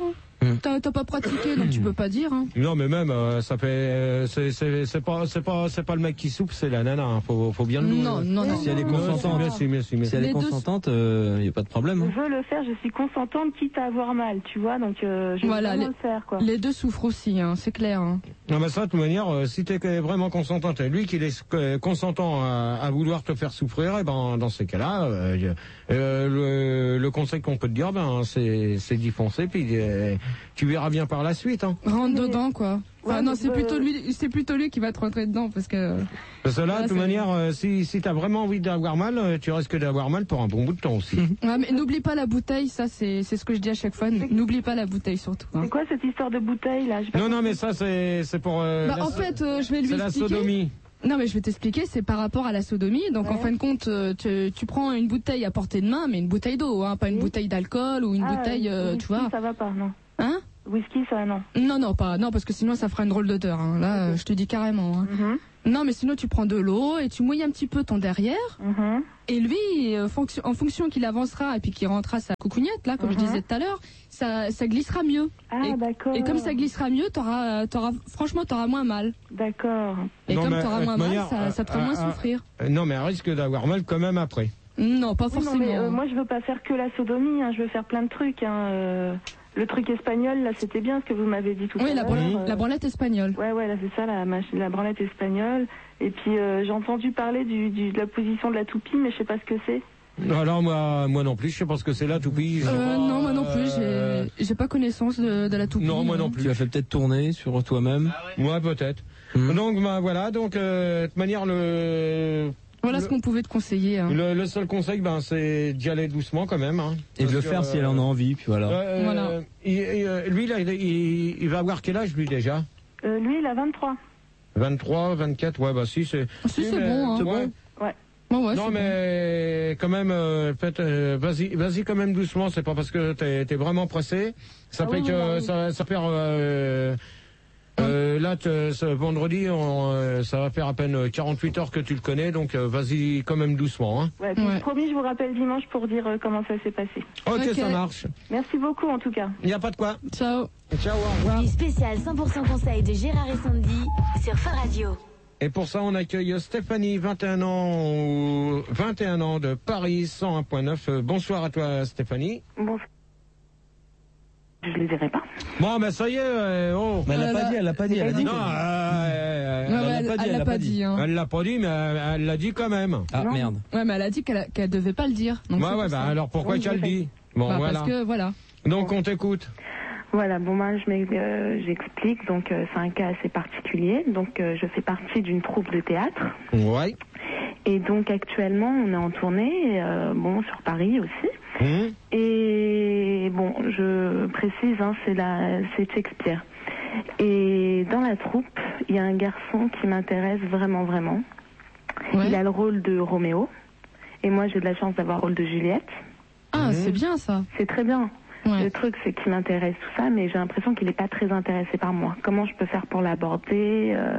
F: T'as t'as pas pratiqué, donc tu peux pas dire. Hein.
A: Non, mais même, euh, ça fait, euh, c'est, c'est, c'est pas, c'est pas, c'est pas le mec qui soupe, c'est la nana. Hein. Faut, faut bien le dire.
F: Non, non, non.
C: Si elle est consentante,
A: Merci, merci, merci.
C: si elle est
F: Les deux-
C: consentante, il euh, y a pas de problème. Hein.
J: Je veux le faire, je suis consentante, quitte à avoir mal, tu vois, donc euh, je veux
F: Voilà,
J: vraiment
F: les-
J: le faire, quoi.
F: Les deux souffrent aussi, hein, c'est clair. Hein.
A: Non, mais ça, de toute manière, euh, si t'es vraiment consentante, et lui qui est euh, consentant à, à vouloir te faire souffrir, et ben, dans ces cas-là, euh, euh, le, le conseil qu'on peut te dire, ben, c'est, c'est d'y foncer, puis euh, tu verras bien par la suite. Hein.
F: Rentre dedans, quoi. Enfin,
J: Ouais,
F: non,
J: mais
F: c'est
J: euh,
F: plutôt lui, c'est plutôt lui qui va te rentrer dedans, parce que.
A: Parce que là,
F: Ouais,
A: de toute
F: c'est-
A: manière, euh, si, si t'as vraiment envie d'avoir mal, euh, tu risques d'avoir mal pour un bon bout de temps aussi.
F: Ouais, mais n'oublie pas la bouteille, ça, c'est, c'est ce que je dis à chaque fois. N'oublie pas la bouteille surtout. Hein.
J: C'est quoi cette histoire de bouteille, là? J'ai pas
A: Non, non,
J: compris.
A: mais ça, c'est, c'est pour... Euh,
F: Bah,
A: la
F: en
A: so-
F: fait, euh, je vais lui
A: c'est la
F: expliquer.
A: sodomie.
F: Non, mais je vais t'expliquer, c'est par rapport à la sodomie. Donc, en
J: Ouais.
F: fin de compte, euh, tu, tu prends une bouteille à portée de main, mais une bouteille d'eau, hein, pas une
J: Oui.
F: bouteille d'alcool ou une
J: Ah,
F: bouteille, euh,
J: whisky,
F: tu vois.
J: ça va pas, non.
F: Hein?
J: Whisky, ça, non.
F: Non, non, pas, non, parce que sinon ça fera une drôle d'odeur. Hein. Là, euh, je te dis carrément. Hein.
J: Mhm.
F: Non, mais sinon tu prends de l'eau et tu mouilles un petit peu ton derrière.
J: Mhm.
F: Et lui, euh, fonction, en fonction qu'il avancera et puis qu'il rentrera sa coucougnette, là, comme je
J: Mhm.
F: disais tout à l'heure, ça, ça glissera mieux.
J: Ah,
F: et,
J: d'accord.
F: et comme ça glissera mieux, t'auras, t'auras, franchement, t'auras moins mal.
J: D'accord.
F: Et
A: Non,
F: comme
A: mais,
F: t'auras
A: euh,
F: moins
A: de
F: mal,
A: manière,
F: ça, ça te fera
A: euh,
F: moins
A: euh,
F: souffrir.
A: Euh, non, mais elle risque d'avoir mal quand même après.
F: Non, pas
J: Oui, non,
F: forcément.
J: mais euh, moi, je veux pas faire que la sodomie, hein, je veux faire plein de trucs. Hein, euh, le truc espagnol, là, c'était bien ce que vous m'avez dit tout
F: Oui,
J: à
F: la,
J: l'heure.
F: branlette,
J: euh,
F: la branlette espagnole.
J: Ouais, ouais, là, c'est ça, la, mach- la branlette espagnole. Et puis, euh, j'ai entendu parler du, du, de la position de la toupie, mais je sais pas ce que c'est.
A: Alors moi, moi non plus, je sais pas ce que c'est la toupie. je sais
F: Euh,
A: pas,
F: non, moi non plus,
A: euh,
F: j'ai, j'ai pas connaissance de, de la toupie.
A: Non, moi non
F: hein.
A: plus.
C: Tu l'as fait peut-être tourner sur toi-même.
A: Moi peut-être.
C: Mhm.
A: Donc bah, voilà, donc euh, de toute manière le
F: Voilà
A: le,
F: ce qu'on pouvait te conseiller. Hein.
A: le, le seul conseil, ben c'est d'y aller doucement quand même. Hein,
C: Et de le
A: Parce que,
C: faire si elle en a envie, puis voilà.
A: euh,
F: Voilà.
A: il- il- euh, lui là, il, il, il va avoir quel âge lui déjà?
J: Euh, lui, il a vingt-trois.
A: vingt-trois, vingt-quatre, ouais bah si c'est.
F: Si, c'est
A: mais-
F: bon, hein.
A: ouais.
J: Ouais.
F: Bon, ouais,
A: Non
F: c'est
A: mais quand même, euh, peut-être, euh, vas-y, vas-y quand même doucement. C'est pas parce que t'es, t'es vraiment pressé. Ça
J: Ah
A: fait
J: oui,
A: que
J: oui, oui.
A: ça, ça perd. Euh, euh, là, te- ce vendredi, on, euh, ça va faire à peine quarante-huit heures que tu le connais, donc euh, vas-y quand même doucement. Hein.
J: Ouais, puis
F: Ouais.
J: promis, je vous rappelle dimanche pour dire euh, comment ça s'est passé.
A: Ok,
F: Ok.
A: ça marche.
J: Merci beaucoup, en tout cas.
A: Il n'y a pas de quoi.
F: bon. Ciao.
A: Ciao, au revoir.
G: Du spécial cent pour cent conseil de Gérard et Sandy sur Fun Radio.
A: Et pour ça, on accueille Stéphanie, vingt et un ans, ou vingt et un ans de Paris, cent un point neuf. Euh, Bonsoir à toi, Stéphanie.
J: Bon, je les dirai pas.
A: Bon, ben ça y est. euh, oh.
C: Mais elle l'a
F: Voilà.
C: pas dit, elle l'a pas dit, elle a dit.
A: Non,
C: que-
A: euh, euh,
F: Ouais,
C: l'a
F: ouais, elle,
C: pas dit,
F: elle
C: elle
F: l'a
C: l'a
F: pas
C: pas
F: dit.
C: dit.
F: Hein.
A: elle l'a pas dit, mais elle elle l'a dit quand même.
C: Ah
J: Non.
C: merde.
F: Ouais, mais elle a dit qu'elle, a- qu'elle devait pas le dire. Donc
A: Ouais,
F: c'est
A: ouais,
F: pour
A: bah
F: ça.
A: alors pourquoi
J: Oui,
A: tu as le
J: j'ai
A: dit? Bon,
F: Bah,
A: voilà.
F: Parce que voilà.
A: Donc on t'écoute.
J: Voilà, bon, moi, je m'ex- euh, j'explique. Donc, euh, c'est un cas assez particulier. Donc, euh, je fais partie d'une troupe de théâtre.
A: Ouais.
J: Et donc, actuellement, on est en tournée, euh, bon, sur Paris aussi.
A: Hum.
J: Et bon, je précise, hein, c'est la, c'est Shakespeare. Et dans la troupe, il y a un garçon qui m'intéresse vraiment, vraiment.
F: Ouais.
J: Il a le rôle de Roméo. Et moi, j'ai de la chance d'avoir le rôle de Juliette.
F: Ah,
A: Mhm.
F: c'est bien ça.
J: C'est très bien.
F: Ouais.
J: Le truc, c'est qu'il m'intéresse tout ça, mais j'ai l'impression qu'il n'est pas très intéressé par moi. Comment je peux faire pour l'aborder euh,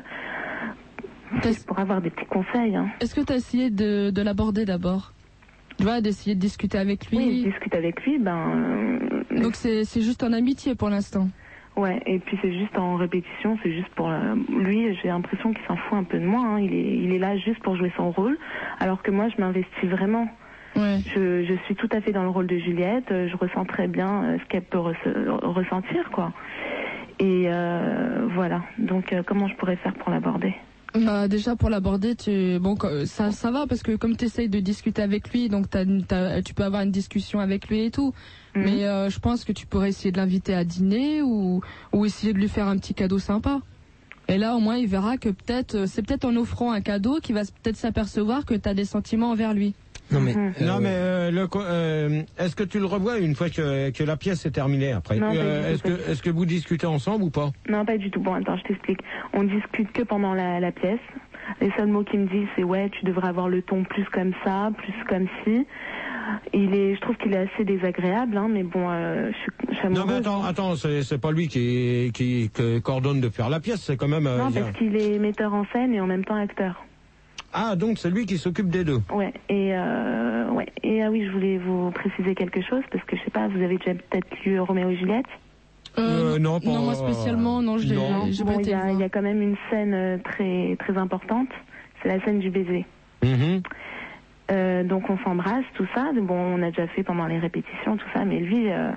F: T'as-
J: pour avoir des petits conseils. Hein.
F: Est-ce que tu as essayé de, de l'aborder d'abord? Tu vois, d'essayer de discuter avec lui.
J: Oui, je discute avec lui, ben... euh,
F: Donc c'est, c'est juste en amitié pour l'instant.
J: Ouais, et puis c'est juste en répétition, c'est juste pour... euh, lui, j'ai l'impression qu'il s'en fout un peu de moi. Hein. Il, est, il est là juste pour jouer son rôle, alors que moi, je m'investis vraiment.
F: Ouais.
J: Je, je suis tout à fait dans le rôle de Juliette, euh, je ressens très bien euh, ce qu'elle peut resse- ressentir, quoi. Et euh, voilà, donc euh, comment je pourrais faire pour l'aborder?
F: Bah déjà pour l'aborder, tu bon co- ça ça va parce que comme tu essayes de discuter avec lui, donc t'as, t'as, tu peux avoir une discussion avec lui et tout.
J: Mhm.
F: Mais euh, je pense que tu pourrais essayer de l'inviter à dîner ou ou essayer de lui faire un petit cadeau sympa. Et là au moins il verra que peut-être euh, c'est peut-être en offrant un cadeau qu'il va s- peut-être s'apercevoir que tu as des sentiments envers lui.
C: Non mais.
J: Mhm.
A: Non
C: euh,
A: mais euh, le co- euh, est-ce que tu le revois une fois que, que la pièce est terminée après?
J: Non, pas du tout,
A: est-ce
J: pas
A: que
J: du tout.
A: est-ce que vous discutez ensemble ou pas?
J: Non, pas du tout. Bon, attends, je t'explique. On discute que pendant la, la pièce. Les seuls mots qu'il me dit, c'est ouais, tu devrais avoir le ton plus comme ça, plus comme ci. Il est, je trouve qu'il est assez désagréable, hein, mais bon, euh, je suis, je suis
A: Non mais
J: amoureuse,
A: attends,
J: hein.
A: attends, c'est c'est pas lui qui qui, qui coordonne de faire la pièce, c'est quand même. euh,
J: Non,
A: il y a-
J: parce qu'il est metteur en scène et en même temps acteur.
A: Ah donc c'est lui qui s'occupe des deux.
J: Ouais, et euh, ouais, et ah oui, je voulais vous préciser quelque chose parce que je sais pas, vous avez déjà peut-être lu Roméo et Juliette.
A: Euh, non, pas-
F: non, moi spécialement, non, je l'ai
J: Non.
F: j'ai
J: Bon,
F: pas
J: il
F: été
J: y,
F: le
J: a-
F: voir.
J: il y a quand même une scène euh, très très importante, c'est la scène du baiser.
A: Mhm.
J: Euh, donc on s'embrasse, tout ça. Bon, on a déjà fait pendant les répétitions, tout ça, mais lui, euh,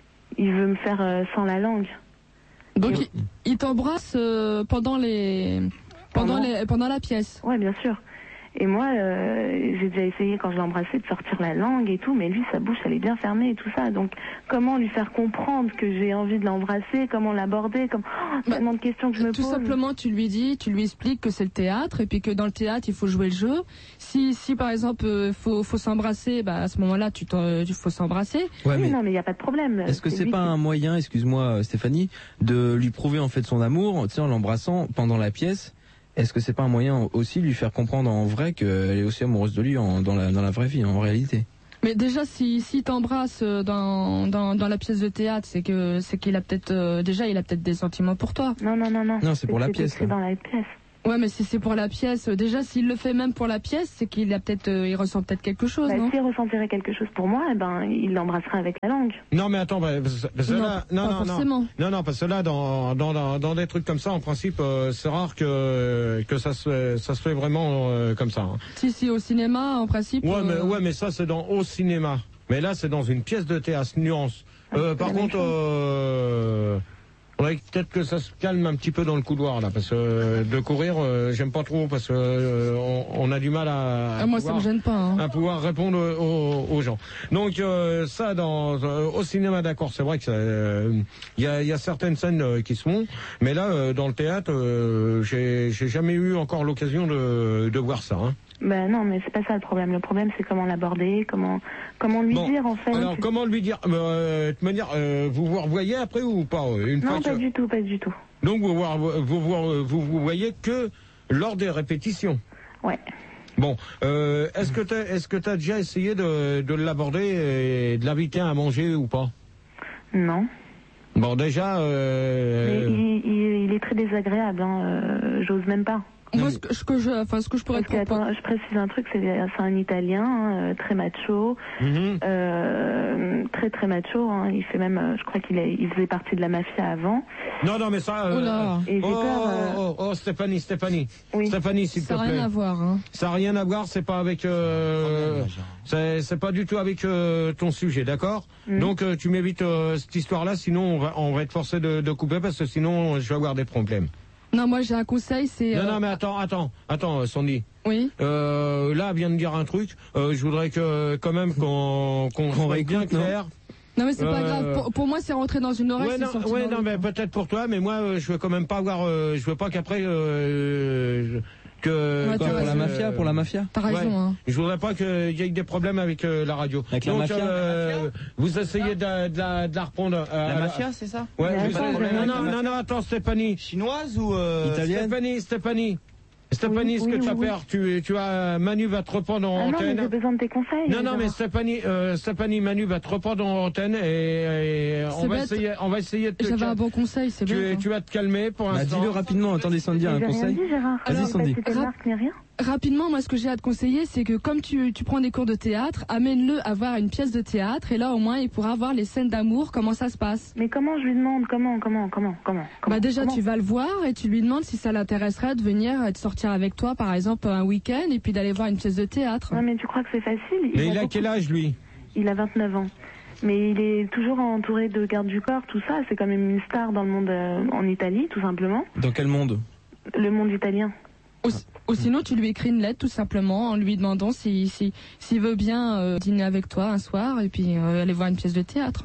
J: il veut me faire euh, sans la langue.
F: Donc il, il t'embrasse euh, pendant les pendant
J: Pendant
F: les pendant la pièce.
J: Ouais, bien sûr. Et moi, euh, j'ai déjà essayé quand je l'embrassais de sortir la langue et tout, mais lui, sa bouche, elle est bien fermée et tout ça. Donc, comment lui faire comprendre que j'ai envie de l'embrasser, comment l'aborder, comme oh,
F: Bah,
J: tellement de questions que je me
F: Tout
J: pose.
F: simplement, tu lui dis, tu lui expliques que c'est le théâtre et puis que dans le théâtre, il faut jouer le jeu. Si, si par exemple, euh, faut, faut s'embrasser, bah à ce moment-là, tu t'en- il faut s'embrasser.
C: Ouais,
J: Oui,
C: mais
J: non, mais il n'y a pas de problème.
C: est-ce que c'est
J: lui
C: pas
J: qui-
C: un moyen, excuse-moi Stéphanie, de lui prouver en fait son amour, tu sais, en l'embrassant pendant la pièce? Est-ce que c'est pas un moyen aussi de lui faire comprendre en vrai qu'elle est aussi amoureuse de lui en, dans, la, dans la vraie vie, en réalité?
F: Mais déjà, si, si t'embrasse euh, dans, dans, dans la pièce de théâtre, c'est que, c'est qu'il a peut-être, euh, déjà, il a peut-être des sentiments pour toi.
J: Non, non, non, non.
C: Non, c'est pour la
J: que
C: pièce,
J: C'est
C: là.
J: dans la pièce.
F: Ouais, mais si c'est pour la pièce, euh, déjà, s'il le fait même pour la pièce, c'est qu'il a peut-être, euh, il ressent peut-être quelque chose,
J: Bah,
F: non?
J: S'il ressentirait quelque chose pour moi, eh ben, il l'embrassera avec la langue.
A: Non, mais attends, bah, parce, parce que
F: Non,
A: là,
F: pas
A: non, non,
F: forcément.
A: non, non, non, parce que là, dans, dans, dans, dans des trucs comme ça, en principe, euh, c'est rare que, que ça se, ça se fait vraiment euh, comme ça. Hein.
F: Si, si, au cinéma, en principe.
A: Ouais, mais,
F: euh,
A: ouais, mais ça, c'est dans au cinéma. Mais là, c'est dans une pièce de théâtre, nuance. Euh, par
J: la même
A: contre,
J: chose.
A: euh, faudrait peut-être que ça se calme un petit peu dans le couloir là, parce que euh, de courir, euh, j'aime pas trop, parce que euh, on, on a du mal à.
F: ah, moi, ça
A: pouvoir-
F: me gêne pas. Hein.
A: à pouvoir répondre aux, aux gens. Donc euh, ça, dans euh, au cinéma, d'accord, c'est vrai que il y, a, y a certaines scènes euh, qui se font, mais là, euh, dans le théâtre, euh, j'ai j'ai jamais eu encore l'occasion de, de voir ça. Hein.
J: Ben non, mais c'est pas ça le problème. Le problème, c'est comment l'aborder, comment, comment lui
A: Bon,
J: dire en fait.
A: alors comment lui dire euh, de manière, euh, vous vous revoyez après ou pas euh, une
J: Non,
A: fois
J: pas
A: que...
J: du tout, pas du tout.
A: Donc vous vous, vous, vous, vous, vous voyez que lors des répétitions.
J: Ouais.
A: Bon, euh, est-ce que t'as est-ce que t'as déjà essayé de, de l'aborder et de l'inviter à manger ou pas?
J: Non.
A: Bon, déjà. Euh...
J: Mais il, il, il est très désagréable. Hein. Euh, J'ose même pas.
F: Moi, ce que, ce que je, enfin, ce que je pourrais
J: Parce que,
F: te proposer.
J: attends, je précise un truc, c'est c'est un Italien, hein, euh, très macho,
A: Mhm.
J: euh, très très macho. Hein, il fait même, euh, je crois qu'il est, il faisait partie de la mafia avant.
A: Non, non, mais ça. Euh...
F: Oh là.
J: Et j'ai
A: Oh,
J: peur. euh,
A: oh, oh, oh, Stéphanie, Stéphanie,
J: Oui.
A: Stéphanie, s'il te
F: Ça n'a
A: plaît.
F: rien à voir. Hein.
A: Ça n'a rien à voir, c'est pas avec. Euh... C'est c'est pas du tout avec euh, ton sujet, d'accord?
J: Mhm.
A: Donc euh, tu m'évites euh, cette histoire-là, sinon on va on va être forcé de, de couper parce que sinon je vais avoir des problèmes.
F: Non, moi, j'ai un conseil, c'est.
A: Non,
F: euh,
A: non, mais attends, attends, attends, Sandy.
F: Oui.
A: Euh, là, elle vient de dire un truc. Euh, je voudrais que, quand même, qu'on qu'on
C: Qu'on
A: soit bien
C: réécoute, non
A: clair.
F: Non, mais c'est pas
A: Euh,
F: grave. Pour, pour moi, c'est rentré dans une oreille.
A: Ouais,
F: c'est
A: non,
F: sorti
A: ouais,
F: dans
A: non,
F: l'autre.
A: mais peut-être pour toi, mais moi, euh, je veux quand même pas avoir, euh, je veux pas qu'après, euh, que.
F: Ouais,
C: Quoi,
F: t'as
C: pour la
F: raison.
C: mafia, pour la mafia?
F: T'as raison.
A: Ouais.
F: Hein.
A: Je voudrais pas qu'il y ait des problèmes avec euh, la radio.
C: Avec la
A: Donc,
C: mafia
A: euh, vous essayez de, de, la, de la reprendre. euh,
K: La
A: à
K: mafia, c'est ça?
A: Ouais,
J: Mais
A: vous-
J: attends,
A: non,
J: j'ai rien
A: non,
J: dit.
A: non, non, attends, Stéphanie.
K: Chinoise ou euh,
C: Italienne?
A: Stéphanie, Stéphanie. Stéphanie,
J: Oui,
A: ce
J: oui,
A: que tu
J: oui,
A: vas
J: oui.
A: faire, tu, tu as, Manu va te reprendre en
J: Ah non, mais
A: antenne.
J: j'ai besoin de tes conseils.
A: Non, non, mais
J: Gérard.
A: Stéphanie, euh, Stéphanie Manu va te reprendre en antenne et, et on
F: C'est
A: va
F: bête.
A: essayer, on va essayer de te
F: J'avais un
A: cal-
F: bon conseil, c'est
A: tu,
F: bête. hein.
A: tu vas te calmer pour
C: Bah,
A: l'instant.
C: dis-le rapidement, attendez Sandy,
J: Mais
C: un
J: j'ai rien
C: conseil.
J: dit, Gérard.
C: Vas-y,
J: Alors,
C: Sandy.
J: pas cité de
F: Rap-
J: marque ni rien.
F: Rapidement, moi, ce que j'ai à te conseiller, c'est que comme tu, tu prends des cours de théâtre, amène-le à voir une pièce de théâtre et là, au moins, il pourra voir les scènes d'amour, comment ça se passe.
J: Mais comment je lui demande Comment Comment Comment Comment, comment
F: Bah déjà,
J: comment
F: tu vas le voir et tu lui demandes si ça l'intéresserait de venir et de sortir avec toi, par exemple, un week-end et puis d'aller voir une pièce de théâtre.
J: Non, mais tu crois que c'est facile
A: Mais il a
J: beaucoup-
A: quel âge, lui?
J: Il a vingt-neuf ans. Mais il est toujours entouré de gardes du corps, tout ça. C'est quand même une star dans le monde euh, en Italie, tout simplement.
C: Dans quel monde?
J: Le monde italien.
F: Ou, ou sinon, tu lui écris une lettre tout simplement en lui demandant si, si, s'il veut bien euh, dîner avec toi un soir et puis euh, aller voir une pièce de théâtre.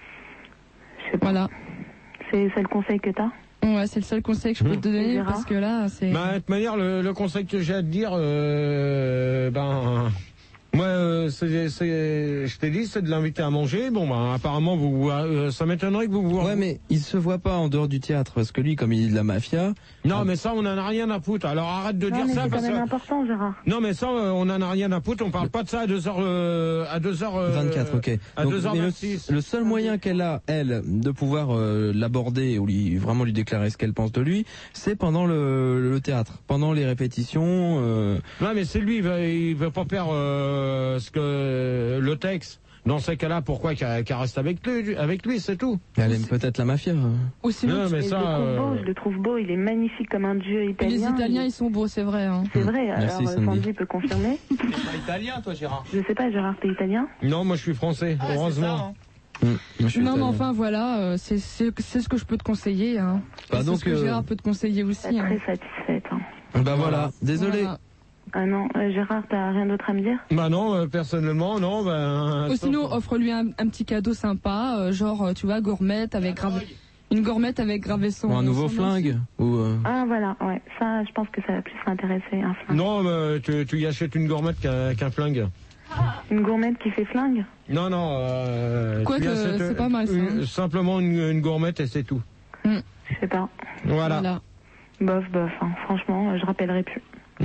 J: Je sais pas.
F: Voilà.
J: C'est c'est le conseil que t'as.
F: Ouais, c'est le seul conseil que je peux
A: Mmh.
F: te donner
J: Gérard.
F: parce que là, c'est.
A: Bah, de toute manière, le, le conseil que j'ai à te dire, euh, ben, moi, euh, c'est, c'est, je t'ai dit, c'est de l'inviter à manger. Bon, ben, apparemment, vous, euh, ça m'étonnerait que vous vous.
C: Ouais, mais il se voit pas en dehors du théâtre, parce que lui, comme il est de la mafia.
A: Non, mais ça, on en a rien à foutre. Alors arrête de
J: Non,
A: dire
J: mais
A: ça
J: c'est quand
A: parce
J: même
A: que.
J: important, Gérard.
A: Non, mais ça, euh, on en a rien à foutre. On parle pas de ça à deux heures, euh, à deux heures. euh,
C: vingt-quatre, ok.
A: À
C: Donc,
A: deux heures
C: mais le,
A: vingt-six.
C: le seul moyen qu'elle a, elle, de pouvoir euh, l'aborder ou lui vraiment lui déclarer ce qu'elle pense de lui, c'est pendant le, le théâtre, pendant les répétitions. Euh...
A: Non, mais c'est lui, il veut, il veut pas faire euh, ce que le texte. dans ces cas-là, pourquoi qu'elle qu'elle reste avec lui, avec lui, c'est tout.
C: Elle aime peut-être la mafia.
F: Ou sinon,
A: Non, mais
J: je,
A: ça,
J: le trouve
A: euh,
J: beau, je le trouve beau, il est magnifique comme un dieu
F: Et
J: italien.
F: les Italiens,
J: il-
F: ils sont beaux, c'est vrai. Hein.
J: C'est vrai,
C: Merci,
J: alors
C: Sandy.
J: Sandy peut confirmer.
B: T'es pas italien, toi, Gérard.
J: Je sais pas, Gérard, t'es italien?
A: Non, moi je suis français,
B: Ah, c'est
A: heureusement.
B: ça, hein.
C: Mmh. Moi, je suis
F: Non, mais
C: italien.
F: enfin, voilà, euh, c'est c'est c'est ce que je peux te conseiller. Hein.
C: Bah,
F: Et c'est
C: donc,
F: ce que
C: euh,
F: Gérard peut te conseiller
J: Pas
F: aussi. Hein.
J: très satisfaite. Hein.
C: Bah voilà, désolé.
F: Voilà.
J: Ah non, euh, Gérard, t'as rien d'autre à me dire?
A: Bah non, euh, personnellement, non. Ben,
F: Ou sinon, offre-lui un, un petit cadeau sympa, euh, genre, euh, tu vois, gourmette avec gravé... Une gourmette avec gravé son...
C: Ou un nouveau
F: son nom dessus.
C: flingue. Ou, euh,
J: Ah voilà, ouais, ça, je pense que ça va plus l'intéresser, un flingue.
A: Non, mais tu, tu y achètes une gourmette qu'un qu'un flingue.
J: Une gourmette qui fait flingue?
A: Non, non. Euh,
F: Quoique,
A: tu y achètes,
F: c'est pas mal, ça,
A: une-
F: hein.
A: Simplement une, une gourmette et c'est tout.
F: Mm.
J: Je sais pas.
A: Voilà.
F: Voilà.
J: Bof, bof, hein. Franchement, euh, je rappellerai plus.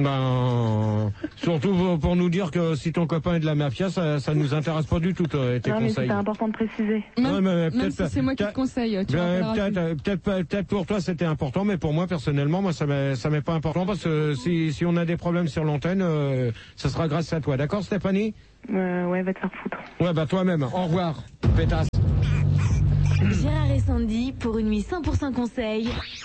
A: Ben, surtout pour, pour nous dire que si ton copain est de la mafia, ça, ça nous intéresse pas du tout, toi, tes
J: non, mais
A: conseils.
J: c'était important de préciser.
F: Même,
A: Ouais, mais
F: même
A: peut-être
F: si
A: pas-
F: c'est moi qui te
A: peut-être-
F: conseille, tu
A: Ben,
F: rappelleras
A: peut-être,
F: plus.
A: euh, peut-être, pas- peut-être pour toi c'était important, mais pour moi personnellement, moi ça m'est, ça m'est pas important parce que si, si on a des problèmes sur l'antenne, euh, ça sera grâce à toi. D'accord, Stéphanie?
J: Euh, ouais, va te faire foutre.
A: Ouais, bah toi-même. Au revoir, pétasse.
G: Gérard et Sandy pour une nuit cent pour cent conseil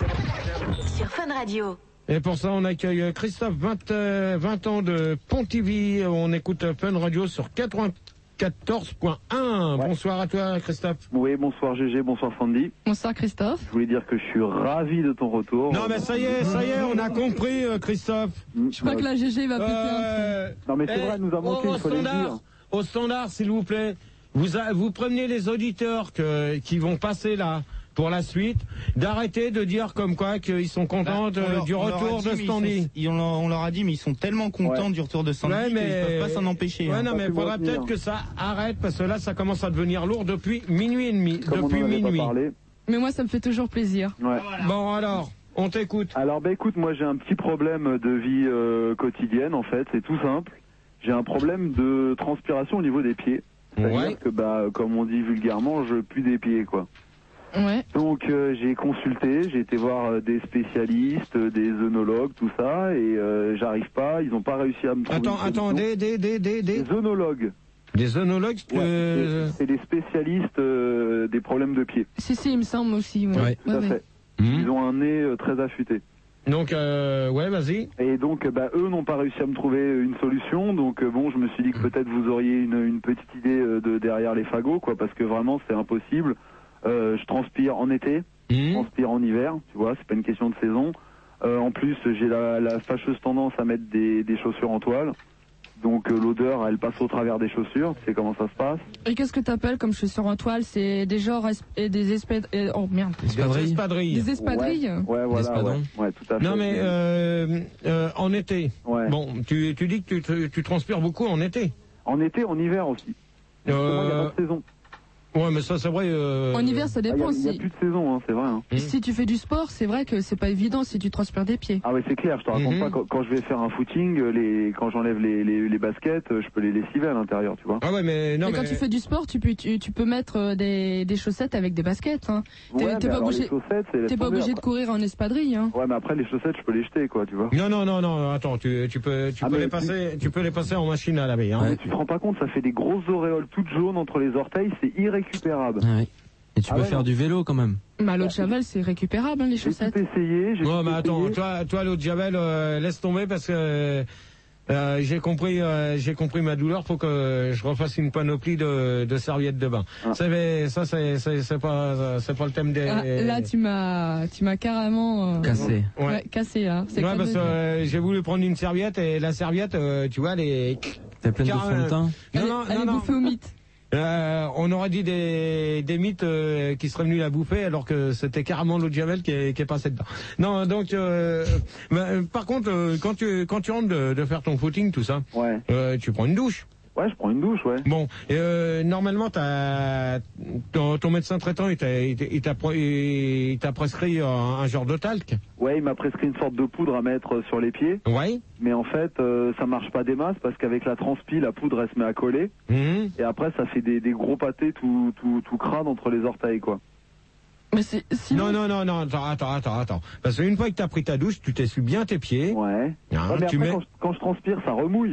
G: sur Fun Radio.
A: Et pour ça, on accueille Christophe, vingt, euh, vingt ans de Pontivy. On écoute Fun Radio sur quatre-vingt-quatorze point un.
I: Ouais.
A: Bonsoir à toi, Christophe.
I: Oui, bonsoir G G, bonsoir Sandy.
F: Bonsoir Christophe.
I: Je voulais dire que je suis ravi de ton retour.
A: Non, mais ça y est, ça y est, on a compris, euh, Christophe.
F: Je crois que la G G va péter un
A: Euh,
I: Non, mais c'est
A: eh,
I: vrai, nous a manqué,
A: au,
I: il
A: au
I: fallait le
A: standard,
I: dire.
A: au standard, s'il vous plaît, vous, a- vous prévenez les auditeurs que, qui vont passer là pour la suite, d'arrêter de dire comme quoi qu'ils sont contents de-
B: Bah, on leur-
A: du
B: on leur a
A: retour
B: dit,
A: de
B: mais ils
A: Standy.
B: sont- ils- on, leur, on leur a dit, mais ils sont tellement contents
I: Ouais.
B: du retour de Sandy
A: Ouais,
B: qu'ils peuvent pas s'en empêcher.
A: Ouais,
B: hein.
A: non,
I: Pas
A: mais
I: pu
A: il faudra
I: me retenir.
A: peut-être que ça arrête parce que là, ça commence à devenir lourd depuis minuit et demi.
I: Comme
A: depuis
I: on en avait
A: minuit.
I: pas parlé.
F: Mais moi, ça me fait toujours plaisir.
I: Ouais.
A: Bon, alors, on t'écoute.
I: Alors, bah écoute, moi j'ai un petit problème de vie euh, quotidienne en fait, c'est tout simple. J'ai un problème de transpiration au niveau des pieds. C'est-à-dire
A: Ouais.
I: que, bah, comme on dit vulgairement, je pue des pieds, quoi.
F: Ouais.
I: Donc euh, j'ai consulté, j'ai été voir euh, des spécialistes, euh, des œnologues, tout ça, et euh, j'arrive pas, ils n'ont pas réussi à me trouver
A: Attends,
I: une
A: attends,
I: solution.
A: des, des, des, des, des,
I: Des œnologues.
A: des œnologues,
I: Ouais,
A: euh,
I: c'est- c'est des spécialistes euh, des problèmes de pied.
F: Si, si, il me semble aussi. Ouais.
C: Ouais.
I: Tout à
F: Ouais, ouais.
I: fait.
A: hmm.
I: Ils ont un nez euh, très affûté.
A: Donc, euh, ouais, vas-y.
I: Et donc, euh, bah, eux n'ont pas réussi à me trouver une solution. Donc, euh, bon, je me suis dit que peut-être vous auriez une, une petite idée euh, de derrière les fagots, quoi, parce que vraiment, c'est impossible. Euh, je transpire en été, je
A: Hmm.
I: transpire en hiver, tu vois, c'est pas une question de saison. Euh, en plus, j'ai la, la fâcheuse tendance à mettre des, des chaussures en toile. Donc, euh, l'odeur, elle passe au travers des chaussures. Tu sais comment ça se passe.
F: Et qu'est-ce que t'appelles comme chaussures en toile? C'est des genres es- et des espèces... et- Oh merde.
A: Des
C: Espadrilles.
A: espadrilles.
F: Des espadrilles.
I: Ouais, voilà.
C: espadons.
I: Ouais, ouais, tout à fait.
A: Non, mais euh, euh, en été.
I: Ouais.
A: Bon, tu, tu dis que tu, tu, tu transpires beaucoup en été.
I: En été, en hiver aussi. Justement, il n'y a
A: Euh,
I: pas de saison.
A: ouais, mais ça, c'est vrai. euh,
F: En hiver, ça
I: Ah, Il
F: dépend
I: n'y a,
F: si...
I: plus de saison, hein, c'est vrai. Hein.
A: Hmm.
F: Si tu fais du sport, c'est vrai que c'est pas évident si tu transpires des pieds.
I: Ah ouais, c'est clair, je te raconte
A: Mhm.
I: pas, quand, quand je vais faire un footing, euh, les, quand j'enlève les, les, les baskets, euh, je peux les lessiver à l'intérieur, tu vois.
A: Ah ouais, mais non,
F: et
A: mais.
F: quand tu fais du sport, tu peux, tu, tu peux mettre euh, des, des chaussettes avec des baskets. Hein. T'es-
I: Ouais,
F: t'es
I: mais
F: pas
I: alors,
F: obligé-
I: les chaussettes, c'est laisse
F: T'es pas
I: tomber
F: obligé de
I: après.
F: courir en espadrille. Hein.
I: Ouais, mais après, les chaussettes, je peux les jeter, quoi, tu vois.
A: Non, non, non, non, attends, tu, tu peux, tu
I: Ah,
A: peux
I: mais
A: les passer, tu peux les passer en machine à laver, hein.
I: Mais tu te rends pas compte, ça fait des grosses auréoles toutes jaunes entre les orteils, c'est irrécupérable.
C: Ah oui. Et tu
I: Ah
C: peux
I: ouais,
C: faire
I: non.
C: du vélo quand même.
F: Mais à l'eau de Chaval, c'est récupérable, hein, les
I: J'ai
F: chaussettes.
I: tout essayé, j'ai
A: Ouais,
I: tout
A: mais attends,
I: essayé.
A: toi, toi, l'autre Javel, euh, laisse tomber parce que euh, j'ai compris, euh, j'ai compris ma douleur. Faut que je refasse une panoplie de, de serviettes de bain.
I: Ah.
A: Ça, fait- ça, c'est, c'est, c'est pas, c'est pas le thème des.
F: Ah, là, tu m'as, tu m'as carrément euh,
C: Cassé.
A: Ouais.
F: ouais, cassé là. C'est
A: Ouais,
F: comme
A: parce que
F: le-
A: euh, j'ai voulu prendre une serviette et la serviette, euh, tu vois, elle est.
C: T'es pleine de
A: Car-
C: fond de teint.
F: Elle,
A: Non,
F: est-
A: non,
F: elle
A: non,
F: est
A: non.
F: bouffée au mythe.
A: Euh, on aurait dit des, des mythes euh, qui seraient venus la bouffer alors que c'était carrément l'eau de Javel qui est, qui est passé dedans. Non, donc euh, bah, euh, par contre euh, quand tu quand tu rentres de, de faire ton footing tout ça,
I: Ouais.
A: euh, tu prends une douche.
I: Ouais, je prends une douche, ouais.
A: Bon, et, euh, normalement t'as ton, ton médecin traitant il t'a il t'a- il t'a pro- il t'a prescrit un, un genre de talc.
I: Ouais, il m'a prescrit une sorte de poudre à mettre sur les pieds,
A: Ouais.
I: mais en fait, euh, ça marche pas des masses parce qu'avec la transpi, la poudre, elle se met à coller,
A: Mhm.
I: et après, ça fait des, des gros pâtés tout, tout, tout crade entre les orteils, quoi.
F: Mais c'est, sinon,
A: Non non non non attends attends attends attends parce qu'une fois que t'as pris ta douche tu t'essuies bien tes pieds.
I: Ouais.
A: Hein,
I: Ouais, mais
A: tu
I: après,
A: mets.
I: quand, je, quand je transpire, ça remouille.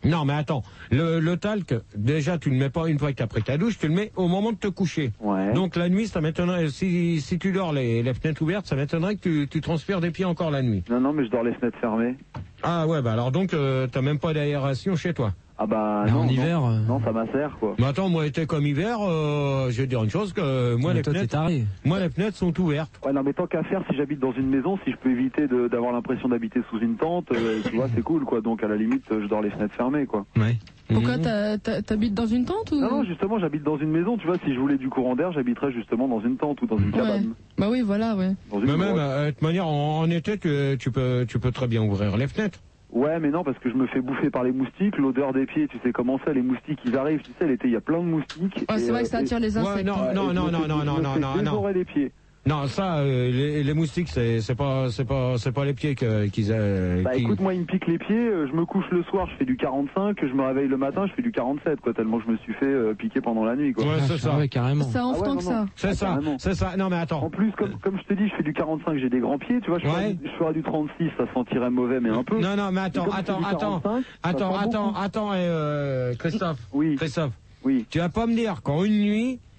A: Non, mais attends, le, le talc, déjà, tu ne le mets pas une fois que tu as pris ta douche, tu le mets au moment de te coucher.
I: Ouais.
A: Donc la nuit, ça m'étonnerait, si, si tu dors les, les fenêtres ouvertes, ça m'étonnerait que tu, tu transpires des pieds encore la nuit.
I: Non, non, mais je dors les fenêtres fermées.
A: Ah ouais, bah alors donc, euh, t'as même pas d'aération chez toi.
I: Ah bah
C: Mais
I: non,
C: en
I: non.
C: hiver, euh,
I: Non, ça m'assère, quoi.
A: Mais attends, moi, été comme hiver, euh, je vais te dire une chose, que euh, moi,
C: mais
A: les
C: toi, t'es
A: fenêtres,
C: taré.
A: moi, les fenêtres sont ouvertes.
I: Ouais, non, mais tant qu'à faire, si j'habite dans une maison, si je peux éviter de- d'avoir l'impression d'habiter sous une tente, euh, tu vois, c'est cool, quoi. Donc, à la limite, je dors les fenêtres fermées, quoi.
C: Ouais.
F: Pourquoi
A: Mhm.
F: t'as- t'as- t'habites dans une tente ou
I: Non, non, justement, j'habite dans une maison, tu vois. Si je voulais du courant d'air, j'habiterais justement dans une tente ou dans une
F: Ouais.
I: cabane.
F: Bah oui, voilà, ouais.
I: Dans une
A: Mais même,
I: grotte.
A: euh, de toute manière, en, en été, tu, tu peux, tu peux très bien ouvrir les fenêtres.
I: Ouais, mais non, parce que je me fais bouffer par les moustiques, l'odeur des pieds, tu sais comment ça, les moustiques, ils arrivent, tu sais, l'été, il y a plein de moustiques.
F: Ouais, c'est
I: et,
F: vrai
I: euh,
F: que ça
I: et-
F: attire les
A: Ouais,
F: insectes.
A: non,
F: hein.
A: non,
I: et je
A: non,
I: me
A: non,
I: fais-
A: non,
I: je
A: non,
I: me
A: non,
I: fais
A: non, non.
I: dévorer les pieds.
A: Non, ça, euh, les, les moustiques, c'est, c'est pas, c'est pas, c'est pas les pieds que, qu'ils, euh,
I: Bah
A: qui-
I: écoute, moi, ils me piquent les pieds, euh, je me couche le soir, je fais du quarante-cinq, je me réveille le matin, je fais du quarante-sept, quoi, tellement je me suis fait euh, piquer pendant la nuit, quoi.
A: Ouais, c'est ça.
C: Ah ouais, carrément.
F: Ça enfle
I: Ah ouais,
F: tant
I: non,
F: que
I: non.
F: ça.
A: C'est
I: Ah,
A: ça,
I: carrément.
A: c'est ça. Non, mais
I: En
A: attends.
I: plus, comme, comme je te dis, je fais du quarante-cinq, j'ai des grands pieds, tu vois, je ferais,
A: Ouais.
I: du, je ferais du trente-six, ça sentirait mauvais, mais un peu.
A: Non, non, mais
I: Et
A: attends,
I: comme je fais
A: attends,
I: du
A: attends,
I: quarante-cinq, ça
A: attends,
I: sent
A: attends,
I: beaucoup.
A: attends, et euh, Christophe,
I: Oui,
A: Christophe,
I: oui.
A: tu vas pas me dire qu'en une nuit,